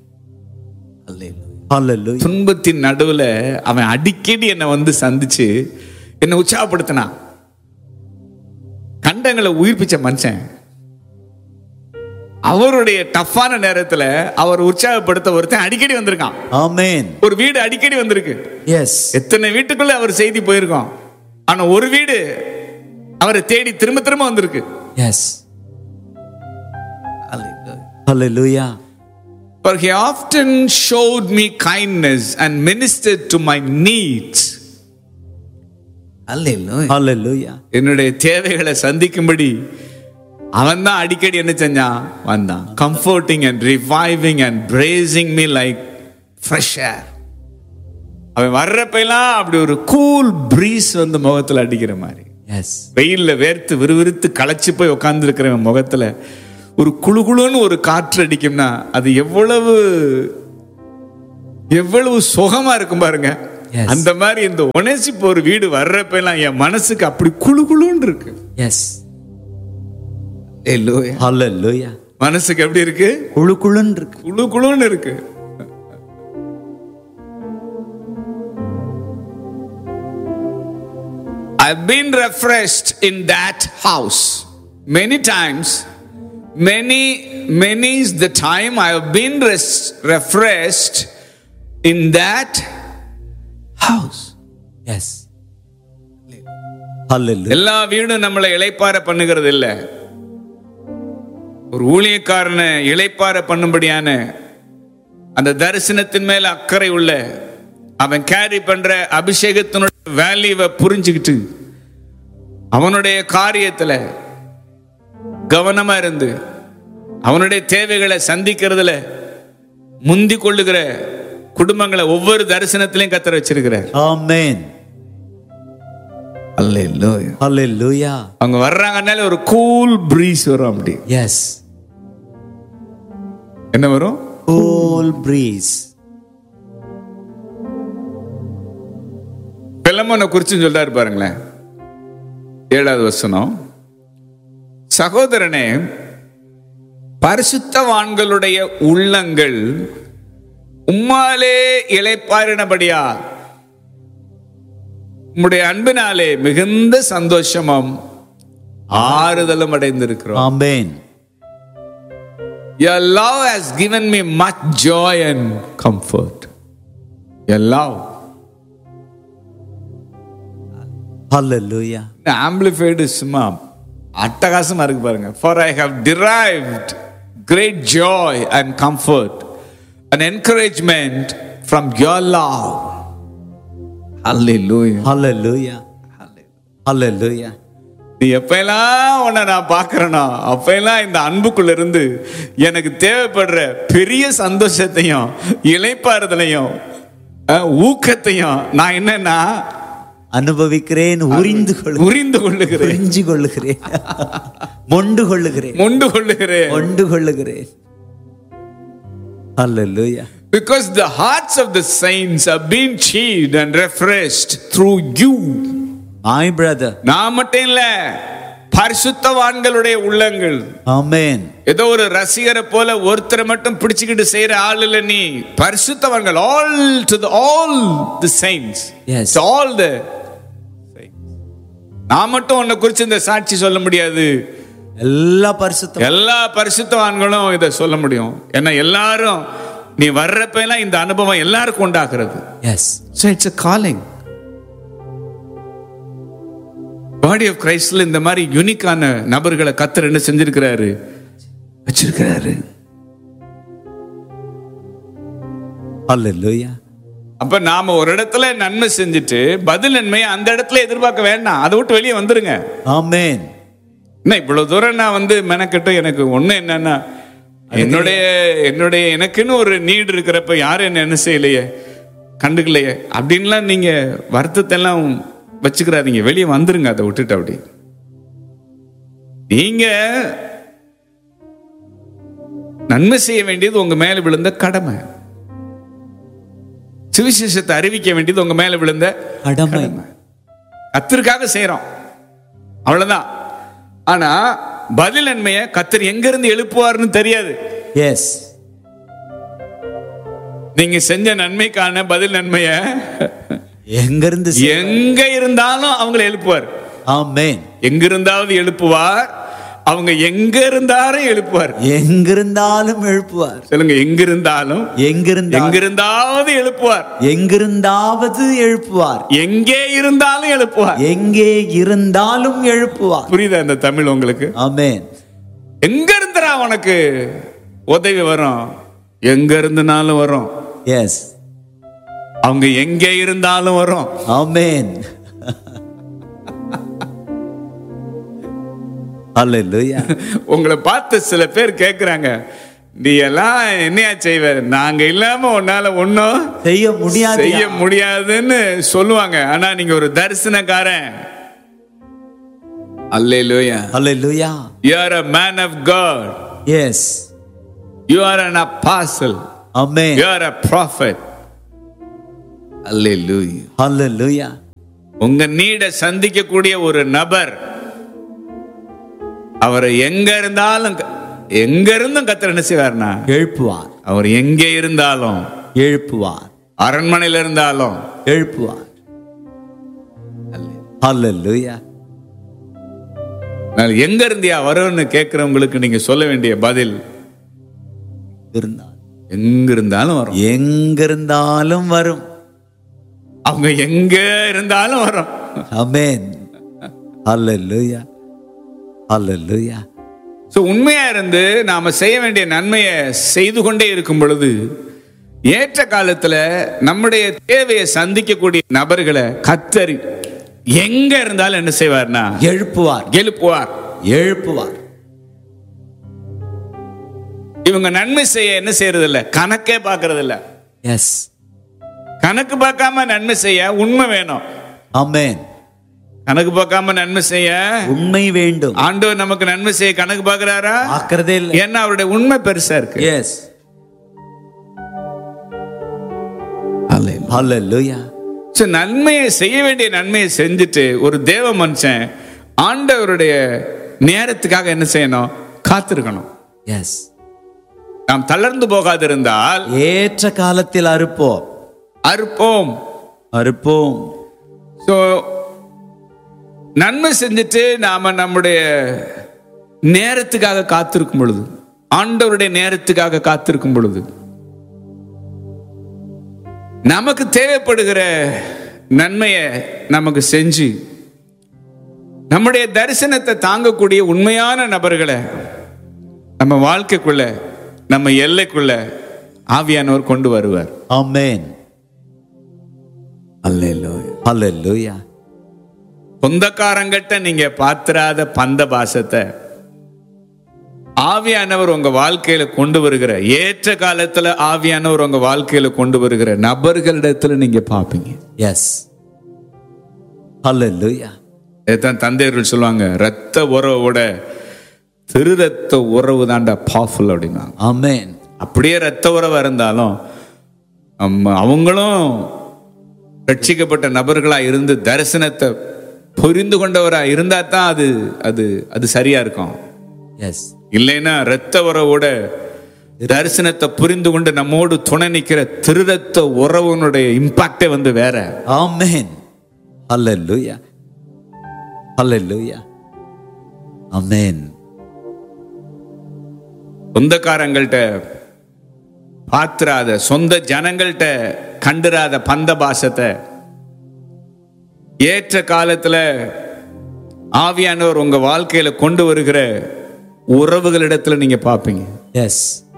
துன்பத்தின் நடுவுல அவன் அடிக்கடி என்னை வந்து சந்திச்சு என்னை உற்சாகப்படுத்தினான். காண்டங்களை உயிர்ப்பிச்ச மனுஷன். அவருடைய டஃப்பான நேரத்துல அவர் உற்சாகப்படுத்த ஒருத்தன் அடிக்கடி வந்திருக்கான். ஆமென். ஒரு வீடு அடிக்கடி வந்திருக்கு. எஸ். எத்தனை வீட்டுக்குள்ள அவர் செய்தி போயிருக்கோம். ஆனா ஒரு வீடு அவரை தேடி திரும்ப திரும்ப வந்திருக்கு. S. Hallelujah. For he often showed me kindness and ministered to my needs. ஹalleluya. என்னுடைய தேவைகளை சந்திக்கும்படி அவன் தான் அடிக்கடி என்ன செஞ்சான், வந்தான். Comforting and reviving and bracing me like fresh air. அவன் வர்றப்பெல்லாம் அப்படி ஒரு கூல் பிரீஸ் வந்து முகத்துல அடிக்கிற மாதிரி. எஸ். வெயில்ல வேர்த்து விறுவிறுத்து களைச்சு போய் உட்கார்ந்து இருக்கிறவன் முகத்துல ஒரு குளுகுளுன்னு ஒரு காற்று அடிக்கும்னா அது எவ்வளவு எவ்வளவு சுகமா இருக்கும் பாருங்க. அந்த மாதிரி இந்த ஒனேசிப்பு ஒரு வீடு வர்றப்ப எல்லாம் என் மனசுக்கு அப்படி குளுகுளுன்னு இருக்கு. எஸ். ஹalleluya. மனசுக்கு எப்படி இருக்கு? குளுகுளுன்னு இருக்கு. குளுகுளுன்னு இருக்கு. I've been refreshed in that house many times. Many is the time I have been refreshed in that house. Yes. Hallelujah. எல்லா வீடும் நம்மளை இளைப்பாற பண்ணுகிறது இல்ல. ஒரு ஊழியக்காரனை இளைப்பாற பண்ணும்படியான அந்த தரிசனத்தின் மேல அக்கறை உள்ள அவன் கேரி பண்ற அபிஷேகத்தினுடைய வேல்யூவை புரிஞ்சுக்கிட்டு அவனுடைய காரியத்துல கவனமா இருந்து அவனுடைய தேவைகளை சந்திக்கிறதுல முந்தி கொள்ளுகிற குடும்பங்களை ஒவ்வொரு தரிசனத்திலையும் கர்த்தர் வச்சிருக்கிறார். ஆமென். அல்லேலூயா. அல்லேலூயா. அவங்க வர்றாங்கனால ஒரு கூல் பிரீஸ் வரும். அப்படி. எஸ். என்ன வரும்? Cool breeze. பெலமோனை குறிச்சு சொல்றாரு பாருங்களேன். 7வது வசனம். சகோதரனே, பரிசுத்தவான்களுடைய உள்ளங்கள் உம்மாலே இளைப்பாறினபடியா உம்முடைய அன்பினாலே மிகுந்த சந்தோஷமும் ஆறுதலும் அடைந்திருக்கிறோம். ஆமென். Your love has given me much joy and comfort. Your love. Hallelujah. Amplified is சும்மா அட்டகாசமா இருக்கு பாருங்க. For I have derived great joy and comfort and encouragement from your love. Hallelujah. Hallelujah. Hallelujah. நீ எப்பெல்லாம் உன்னை நான் பார்க்கிறேனோ அப்பெல்லாம் இந்த அன்புக்குள்ள இருந்து எனக்கு தேவைப்படுற பெரிய சந்தோஷத்தையும் இளைப்பாறுதலையும் ஊக்கத்தையும் நான் என்னன்னா அனுபவிக்கிறேன், உரிந்து கொள்ளுகிறேன், மொண்டு கொள்ளுகிறேன். Hallelujah. Because the hearts of the saints have been cheered and refreshed through you. My brother. நான் மட்டும் இல்ல, பரிசுத்தவான்களுடைய உள்ளங்கள். ஆமென். ஏதோ ஒரு ரசிகரை போல ஒருத்தரை மட்டும் பிடிச்சுக்கிட்டு செய்யற ஆள் இல்ல நீ. பரிசுத்தவான்கள், all the saints. Yes. It's all the saints. நான் மட்டும் உன்னை குறித்து இந்த சாட்சி சொல்ல முடியாது. எல்லா பரிசுத்தவான்களும் இதை சொல்ல முடியும். ஏன்னா எல்லாரும் நீ வர்றப்ப எல்லாம் இந்த அனுபவம் எல்லாருக்கும் உண்டாக்குறது. Yes. So it's a calling. Body of கிரைஸ்ட்ல இந்த மாதிரி யூனிக்கான நபர்களை கர்த்தர் என்ன செஞ்சிருக்கிறாரு, வச்சிருக்கிறாரு. Hallelujah. அப்ப நாம ஒரு இடத்துல நன்மை செஞ்சுட்டு பதில் நன்மையை அந்த இடத்துல எதிர்பார்க்க வேண்டாம். அதை விட்டு வெளியே வந்துருங்க. ஆமென். என்ன இவ்வளவு தூரம் நான் வந்து மெனக்கட்டு எனக்கு ஒண்ணு என்னன்னா என்னுடைய எனக்குன்னு ஒரு நீடு இருக்கிறப்ப யாரும் என்ன செய்யலையே, கண்டுக்கலையே அப்படின்லாம் நீங்க வருத்தத்தை எல்லாம் வச்சுக்கிறாதீங்க. வெளியே வந்துருங்க. அதை விட்டுட்டு அப்படி நீங்க நன்மை செய்ய வேண்டியது உங்க மேல விழுந்த கடமை. சுவிசேஷத்தை அறிவிக்க வேண்டியது உங்க மேல விழுந்த கடமை. கர்த்தருக்காக செய்யறோம், அவ்வளவுதான். ஆனா பதில் நன்மையை கர்த்தர் எங்க இருந்து எழுப்புவார்னு தெரியாது. எஸ். நீங்க செஞ்ச நன்மைக்கான பதில் நன்மையை எங்க இருந்தாலும் அவங்களை எழுப்புவார். ஆமென். எங்கிருந்தாவது எழுப்புவார். அவங்க எங்க இருந்தாலும் எழுப்புவார். எங்கிருந்தாலும் எழுப்புவார். சொல்லுங்க, எங்கிருந்தாலும், எங்கிருந்தாவது எழுப்புவார். எங்கிருந்தாவது எழுப்புவார். எங்கே இருந்தாலும் எழுப்புவார். எங்கே இருந்தாலும் எழுப்புவார். புரியுதா இந்த தமிழ் உங்களுக்கு? ஆமென். எங்க இருந்துடா உனக்கு உதவி வரும்? எங்க இருந்தனாலும் வரும். எஸ். அவங்க எங்கே இருந்தாலும் வரும். ஆமென். ஹல்லேலூயா. உங்களை பார்த்து சில பேர் கேட்கிறாங்க, நீ எல்லாம் என்னையா செய்வ? நாங்க இல்லாம உன்னால ஒன்னும் செய்ய முடியாதுன்னு சொல்லுவாங்க. ஆனா நீங்க ஒரு தரிசனக்காரன். அல்லேலூயா. ஹல்லேலூயா. You are a man of God. Yes. You are an apostle. Amen. You are a prophet. Hallelujah. Hallelujah. உங்க நீட சந்திக்கக்கூடிய ஒரு நபர், அவரை எங்க இருந்தாலும், எங்க இருந்தும் கர்த்தர் என்ன செய்வார்னா எழுப்புவார். அவர் எங்கே இருந்தாலும் எழுப்புவார். அரண்மனையில் இருந்தாலும் எழுப்புவார். ஹல்லேலூயா. நான் எங்க இருந்தியா வரும்னு கேட்கிறவங்களுக்கு நீங்க சொல்ல வேண்டிய பதில், எங்க இருந்தாலும் வரும். எங்க இருந்தாலும் வரும். அவங்க எங்க இருந்தாலும் வரும். ஆமென். ஹல்லேலூயா. ஹல்லேலூயா. சோ உண்மையா இருந்து நாம செய்ய வேண்டிய நன்மையை செய்து கொண்டே இருக்கும் பொழுது, ஏற்ற காலத்துல நம்முடைய தேவையை சந்திக்கக்கூடிய நபர்களை கர்த்தர் எங்க இருந்தாலும் என்ன செய்வார்னா எழுப்புவார். எழுப்புவார். எழுப்புவார். இவங்க நன்மை செய்ய என்ன செய்யறது இல்ல, கணக்கே பார்க்கறது இல்ல. எஸ். கணக்கு பார்க்காம நன்மை செய்ய உண்மை வேணும். ஆமென். கணக்கு பார்க்காம நன்மை செய்ய உண்மை வேண்டும். ஆண்டவர் நமக்கு நன்மை செய்ய கணக்கு பார்க்கறாரா? பார்க்கறதே இல்ல. ஏன்னா அவருடைய உண்மை பெருசா இருக்கு. எஸ். ஹல்லேலூயா. சோ நன்மையை செய்ய வேண்டிய நன்மையை செஞ்சுட்டு ஒரு தேவ மனுஷன் ஆண்டவருடைய நேரத்துக்காக என்ன செய்யணும்? காத்திருக்கணும். எஸ். நாம் தளர்ந்து போகாதிருந்தால் ஏற்ற காலத்தில் அறுப்போம். அறுப்போம். சோ நன்மை செஞ்சுட்டு நாம நம்முடைய நேரத்துக்காக காத்திருக்கும் பொழுது, ஆண்டவருடைய நேரத்துக்காக காத்திருக்கும் பொழுது, நமக்கு தேவைப்படுகிற நன்மையை நமக்கு செஞ்சு நம்முடைய தரிசனத்தை தாங்கக்கூடிய உண்மையான நபர்களை நம்ம வாழ்க்கைக்குள்ள, நம்ம எல்லைக்குள்ள ஆவியானவர் கொண்டு வருவார். ஆமென். அல்லேலூயா. ஹல்லேலூயா. சொந்தக்காரங்கிட்ட நீங்க பாத்திராத பந்த பாசத்தை ஆவியானவர் உங்க வாழ்க்கையில கொண்டு வருகிற, ஏற்ற காலத்துல ஆவியானவர் உங்க வாழ்க்கையில கொண்டு வருகிற நபர்களிடத்துல நீங்க பாப்பீங்க. எஸ். ஹல்லேலூயா. இதான் தந்தையர்கள் சொல்லுவாங்க, ரத்த உறவோட திரு ரத்த உறவு தாண்டா பவர்ஃபுல் அப்படின்னா. ஆமென். அப்படியே ரத்த உறவு இருந்தாலும் அவங்களும் ரட்சிக்கப்பட்ட நபர்களா இருந்து தரிசனத்தை புரிந்து கொண்டவரா இருந்தா தான் அது அது அது சரியா இருக்கும். எஸ். இல்லைன்னா ரத்த உறவோட தரிசனத்தை புரிந்து கொண்டு நம்மோடு துணை நிற்கிற திரு ரத்த உறவுனுடைய இம்பாக்டே வந்து வேற. ஆமென். ஹல்லேலூயா. ஹல்லேலூயா. ஆமென். சொந்தக்காரங்கள்ட்ட பாத்திராத, சொந்த ஜனங்கள்ட்ட கண்டுராத பந்த பாசத்தை ஏற்ற காலத்துல ஆவியானவர் உங்க வாழ்க்கையில கொண்டு வருகிற உறவுகளிடத்துல நீங்க பாப்பீங்க. எஸ்.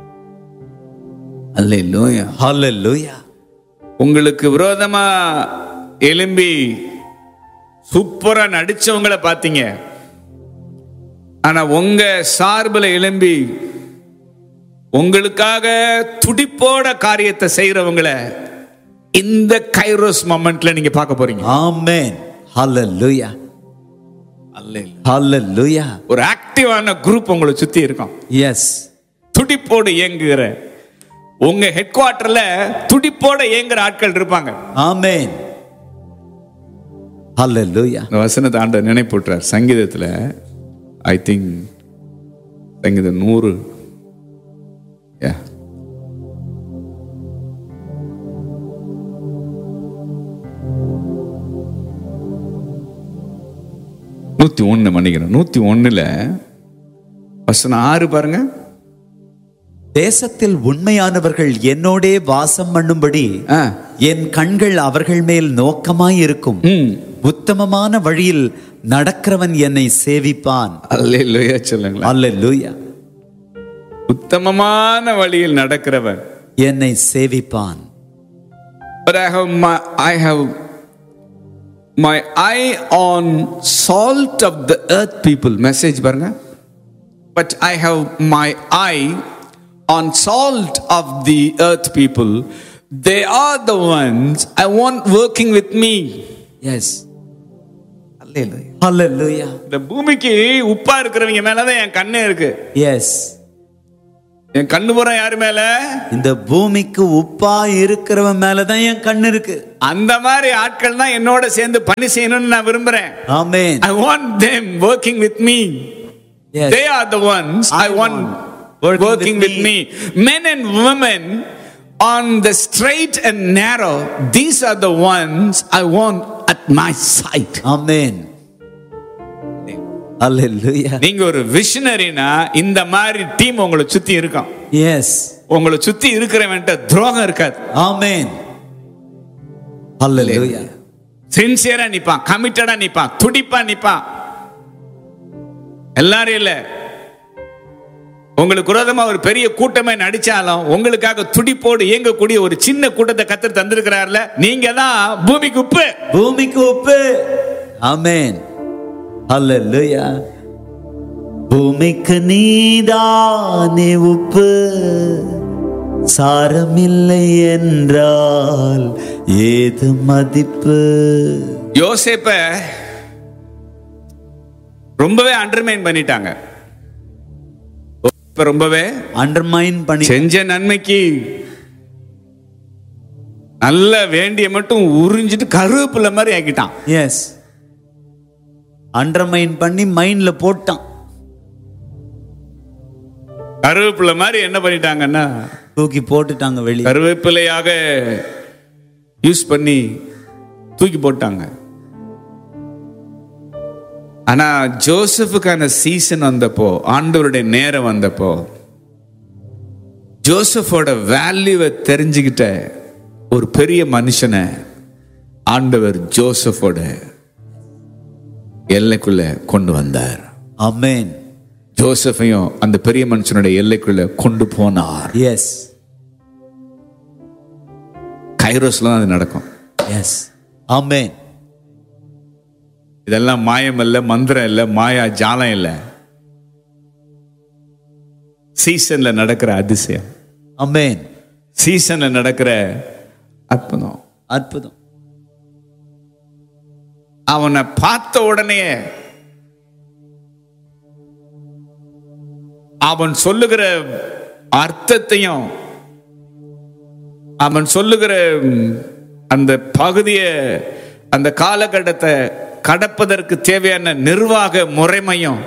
அல்லேலூயா. ஹல்லேலூயா. உங்களுக்கு விரோதமா எழும்பி சூப்பரா நடிச்சவங்களை பார்த்தீங்க, ஆனா உங்க சார்பில் எழும்பி உங்களுக்காக துடிப்போட காரியத்தை செய்யறவங்களை இந்த கைரோஸ் மொமெண்ட்ல நீங்க பார்க்க போறீங்க. ஆமென். ஹல்லேலூயா. ஹல்லேலூயா. ஒரு ஆக்டிவான குரூப் உங்களை சுத்தி இருக்கும். எஸ். துடிப்போடு இயங்குகிற, உங்க ஹெட் குவார்டர்ல துடிப்போட இயங்குற ஆட்கள் இருப்பாங்க. ஆமென். ஹல்லேலூயா. இந்த வசனத்தை ஆண்டவர் நினைப்பூட்டுறார் சங்கீதத்துல. ஐ திங்க் சங்கீதம் 100. 101 மன்னிக்கிறேன், 101 வசனம் 6 பாருங்க. தேசத்தில் உண்மையானவர்கள் என்னோடே வாசம் பண்ணும்படி என் கண்கள் அவர்கள் மேல் நோக்கமாய் இருக்கும். உத்தமமான வழியில் நடக்கிறவன் என்னை சேவிப்பான். அல்லேலூயா சொல்லுங்களேன். அல்லேலூயா. உத்தமமான வழியில் நடக்கிறவன் என்னை சேவிப்பான். But I have my eye on salt of the earth people. Message பாருங்க. But I have my eye on salt of the earth people. They are the ones I want working with me. Yes. Hallelujah. Hallelujah. இந்த பூமிக்கு உப்பா இருக்கிறவங்க மேலதான் என் கண்ணே இருக்கு. Yes. என் கண்ணு போற யாரு மேல? இந்த பூமிக்கு உப்பா இருக்கிறவன் மேலதான் என் கண்ணு இருக்கு. அந்த மாதிரி ஆட்கள் தான் என்னோட சேர்ந்து பணி செய்யணும்னு நான் விரும்புறேன். Amen. I want them working with me. Yes. They are the ones I want working with me. Men and women on the straight and narrow, these are the ones I want at my side. Amen. Hallelujah. நீங்க ஒரு விஷனரினா இந்த மாதிரி team உங்களை சுத்தி இருக்கும். Yes. உங்களை சுத்தி இருக்கிறவன்ட்ட துரோகம் இருக்காது. Amen. Hallelujah. சின்சியரா நிப்பான், கமிட்டடா நிப்பான், துடிப்பா நிப்பான். எல்லாரும் இல்ல, உங்களுக்கு விரோதமா ஒரு பெரிய கூட்டமே நடிச்சாலும் உங்களுக்காக துடிப்போடு இயங்கக்கூடிய ஒரு சின்ன கூட்டத்தை கர்த்தர் தந்திருக்கிறார்ல, நீங்க தான் பூமிக்கு உப்பு. பூமிக்கு உப்பு. ஆமென். ஹல்லேலூயா. பூமிக்கு நீதானே உப்பு, சாரமில்லை என்றால் ஏது மதிப்பு. யோசேப்ப ரொம்பவே அண்டர்மைன் பண்ணிட்டாங்க. ரொம்பவே அண்டர்மைன் பண்ணி செஞ்ச நன்மைக்கு நல்ல வேண்டிய மட்டும் உறிஞ்சிட்டு கருவேப்பிலை மாதிரி ஆக்கிட்டான். எஸ். அண்டர்மைன் பண்ணி மைண்ட்ல போட்டான். கருவேப்பிலை மாதிரி என்ன பண்ணிட்டாங்கன்னா தூக்கி போட்டுட்டாங்க வெளியே. கருவேப்பிலையாக யூஸ் பண்ணி தூக்கி போட்டாங்க. ஆனா ஜோசப்புக்கான சீசன் வந்தப்போ, ஆண்டவருடைய நேரம் வந்தப்போ, ஜோசப்போட வேல்யூவை தெரிஞ்சுக்கிட்ட ஒரு பெரிய மனுஷனை ஆண்டவர் ஜோசப்போட எல்லைக்குள்ள கொண்டு வந்தார். ஆமென். ஜோசப்பையும் அந்த பெரிய மனுஷனுடைய எல்லைக்குள்ள கொண்டு போனார். எஸ். கைரோஸ்ல தான் அது நடக்கும். எஸ். ஆமென். இதெல்லாம் மாயம் இல்ல, மந்திரம் இல்ல, மாயா ஜாலம் இல்ல, சீசன்ல நடக்கிற அதிசயம். ஆமென். சீசன்ல நடக்கிற அற்புதம். அற்புதம். அவனை பார்த்த உடனே அவன் சொல்லுகிற அர்த்தத்தையும் அவன் சொல்லுகிற அந்த பகுதியை, அந்த காலகட்டத்தை கடப்பதற்கு தேவையான நிர்வாக முறைமையும்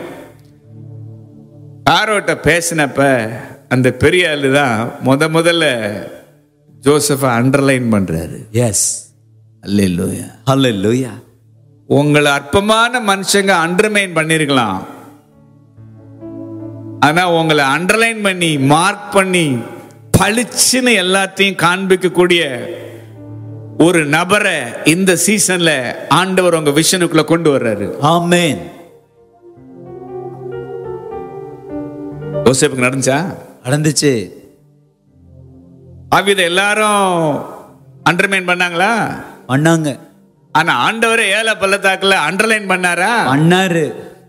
யாரோட்ட பேசினப்ப அந்த பெரிய ஆளு தான் முதல்ல ஜோசப்பை அண்டர்லைன் பண்றாரு. எஸ். அல்லேலூயா. ஹல்லேலூயா. உங்களை அற்பமான மனுஷங்க அண்டர்லைன் பண்ணிருக்கலாம், ஆனா உங்களை அண்டர்லைன் பண்ணி மார்க் பண்ணி பளிச்சுன்னு எல்லாத்தையும் காண்பிக்கக்கூடிய ஒரு நபரை இந்த சீசன்ல ஆண்டவர் உங்க விஷனுக்குள்ள கொண்டு வர்றாரு. ஆமென். யோசேப்புக்கு நடந்துச்சா? நடந்துச்சு. ஆவித எல்லாரும் அண்டர்லைன் பண்ணாங்களா? பண்ணாங்க. ஆனா ஆண்டவரே ஏழை பள்ளத்தாக்குல அண்டர்லைன் பண்ணாரா? பண்ணாரு.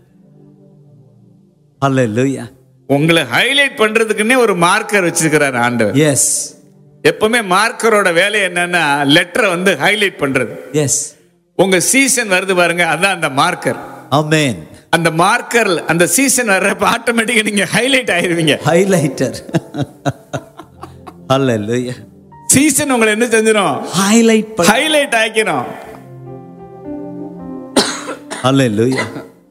ஹல்லேலூயா. உங்களை ஹைலைட் பண்றதுக்குன்னே ஒரு மார்க்கர் வச்சிருக்கிறார் ஆண்டவர். எஸ். எப்பவுமே மார்க்கரோட வேலை என்னன்னா லெட்டரை வந்து ஹைலைட் பண்றது. எஸ். உங்க சீசன் வருது பாருங்க, அதான் அந்த மார்க்கர். ஆமென். அந்த மார்க்கர் அந்த சீசன் வர்றப்ப ஆட்டோமேட்டிக்கா நீங்க ஹைலைட் ஆயிருவீங்க. ஹைலைட்டர். ஹல்லேலூயா. சீசன் உங்களை என்ன செஞ்சிடும்? ஹைலைட் ஆக்கிடும். ஹல்லேலூயா.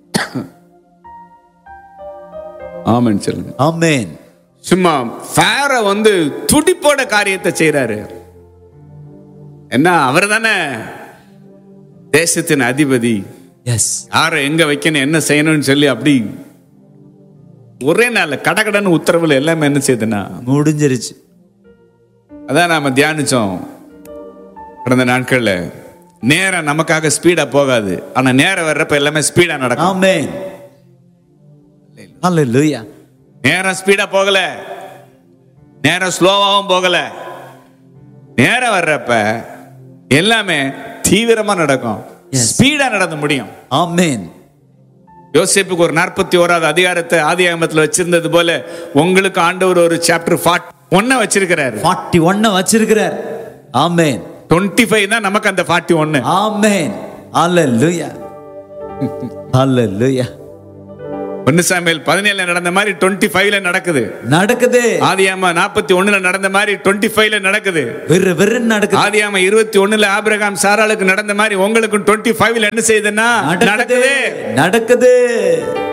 ஆமென் சொல்லுங்க. ஆமென். சும்மா ஃபாரோ வந்து துடிப்போட காரியத்தை செய்யறாரு. என்ன, அவர் தானே தேசத்தின் அதிபதி, எஸ். யாரை எங்க வைக்கணும், என்ன செய்யணும்னு சொல்லி அப்படி ஒரே நாள்ல கடகடன்னு உத்தரவுல எல்லாமே என்ன செய்யுதுன்னா முடிஞ்சிருச்சு. அதான் நாம தியானிச்சோம் கடந்த நாட்கள்ல. நேரம் நமக்காக ஸ்பீடா போகாது, ஆனா நேரம் வர்றப்ப எல்லாமே ஸ்பீடா நடக்கும். ஆமென். ஹalleluya. நேரம் ஸ்பீடா போகல, நேரம் ஸ்லோவாவும் போகல. நேரம் வர்றப்ப எல்லாமே தீவிரமா நடக்கும், ஸ்பீடா நடந்து முடியும். ஆமென். யோசேப்புக்கு ஒரு 41வது அதிகாரத்தை ஆதியாகமத்துல வச்சிருந்தது போல உங்களுக்கு ஆண்டவர் ஒரு சாப்டர் 41 வச்சிருக்கிறார். 41 வச்சிருக்கிறார். ஆமென். 25 தான் நமக்கு அந்த 41. ஆமென். ஹalleluya. ஹalleluya. 1 சாமுவேல் 17 நடந்த மாதிரி 25 நடக்குது. ஆதியாகமம் 41 நடந்த மாதிரி 25 நடக்குது. நடக்குது. ஆதியாகமம் 21 ஆபிரகாம் சாராளுக்கு நடந்த மாதிரி உங்களுக்கு 25 என்ன செய்யுதுன்னா நடக்குது.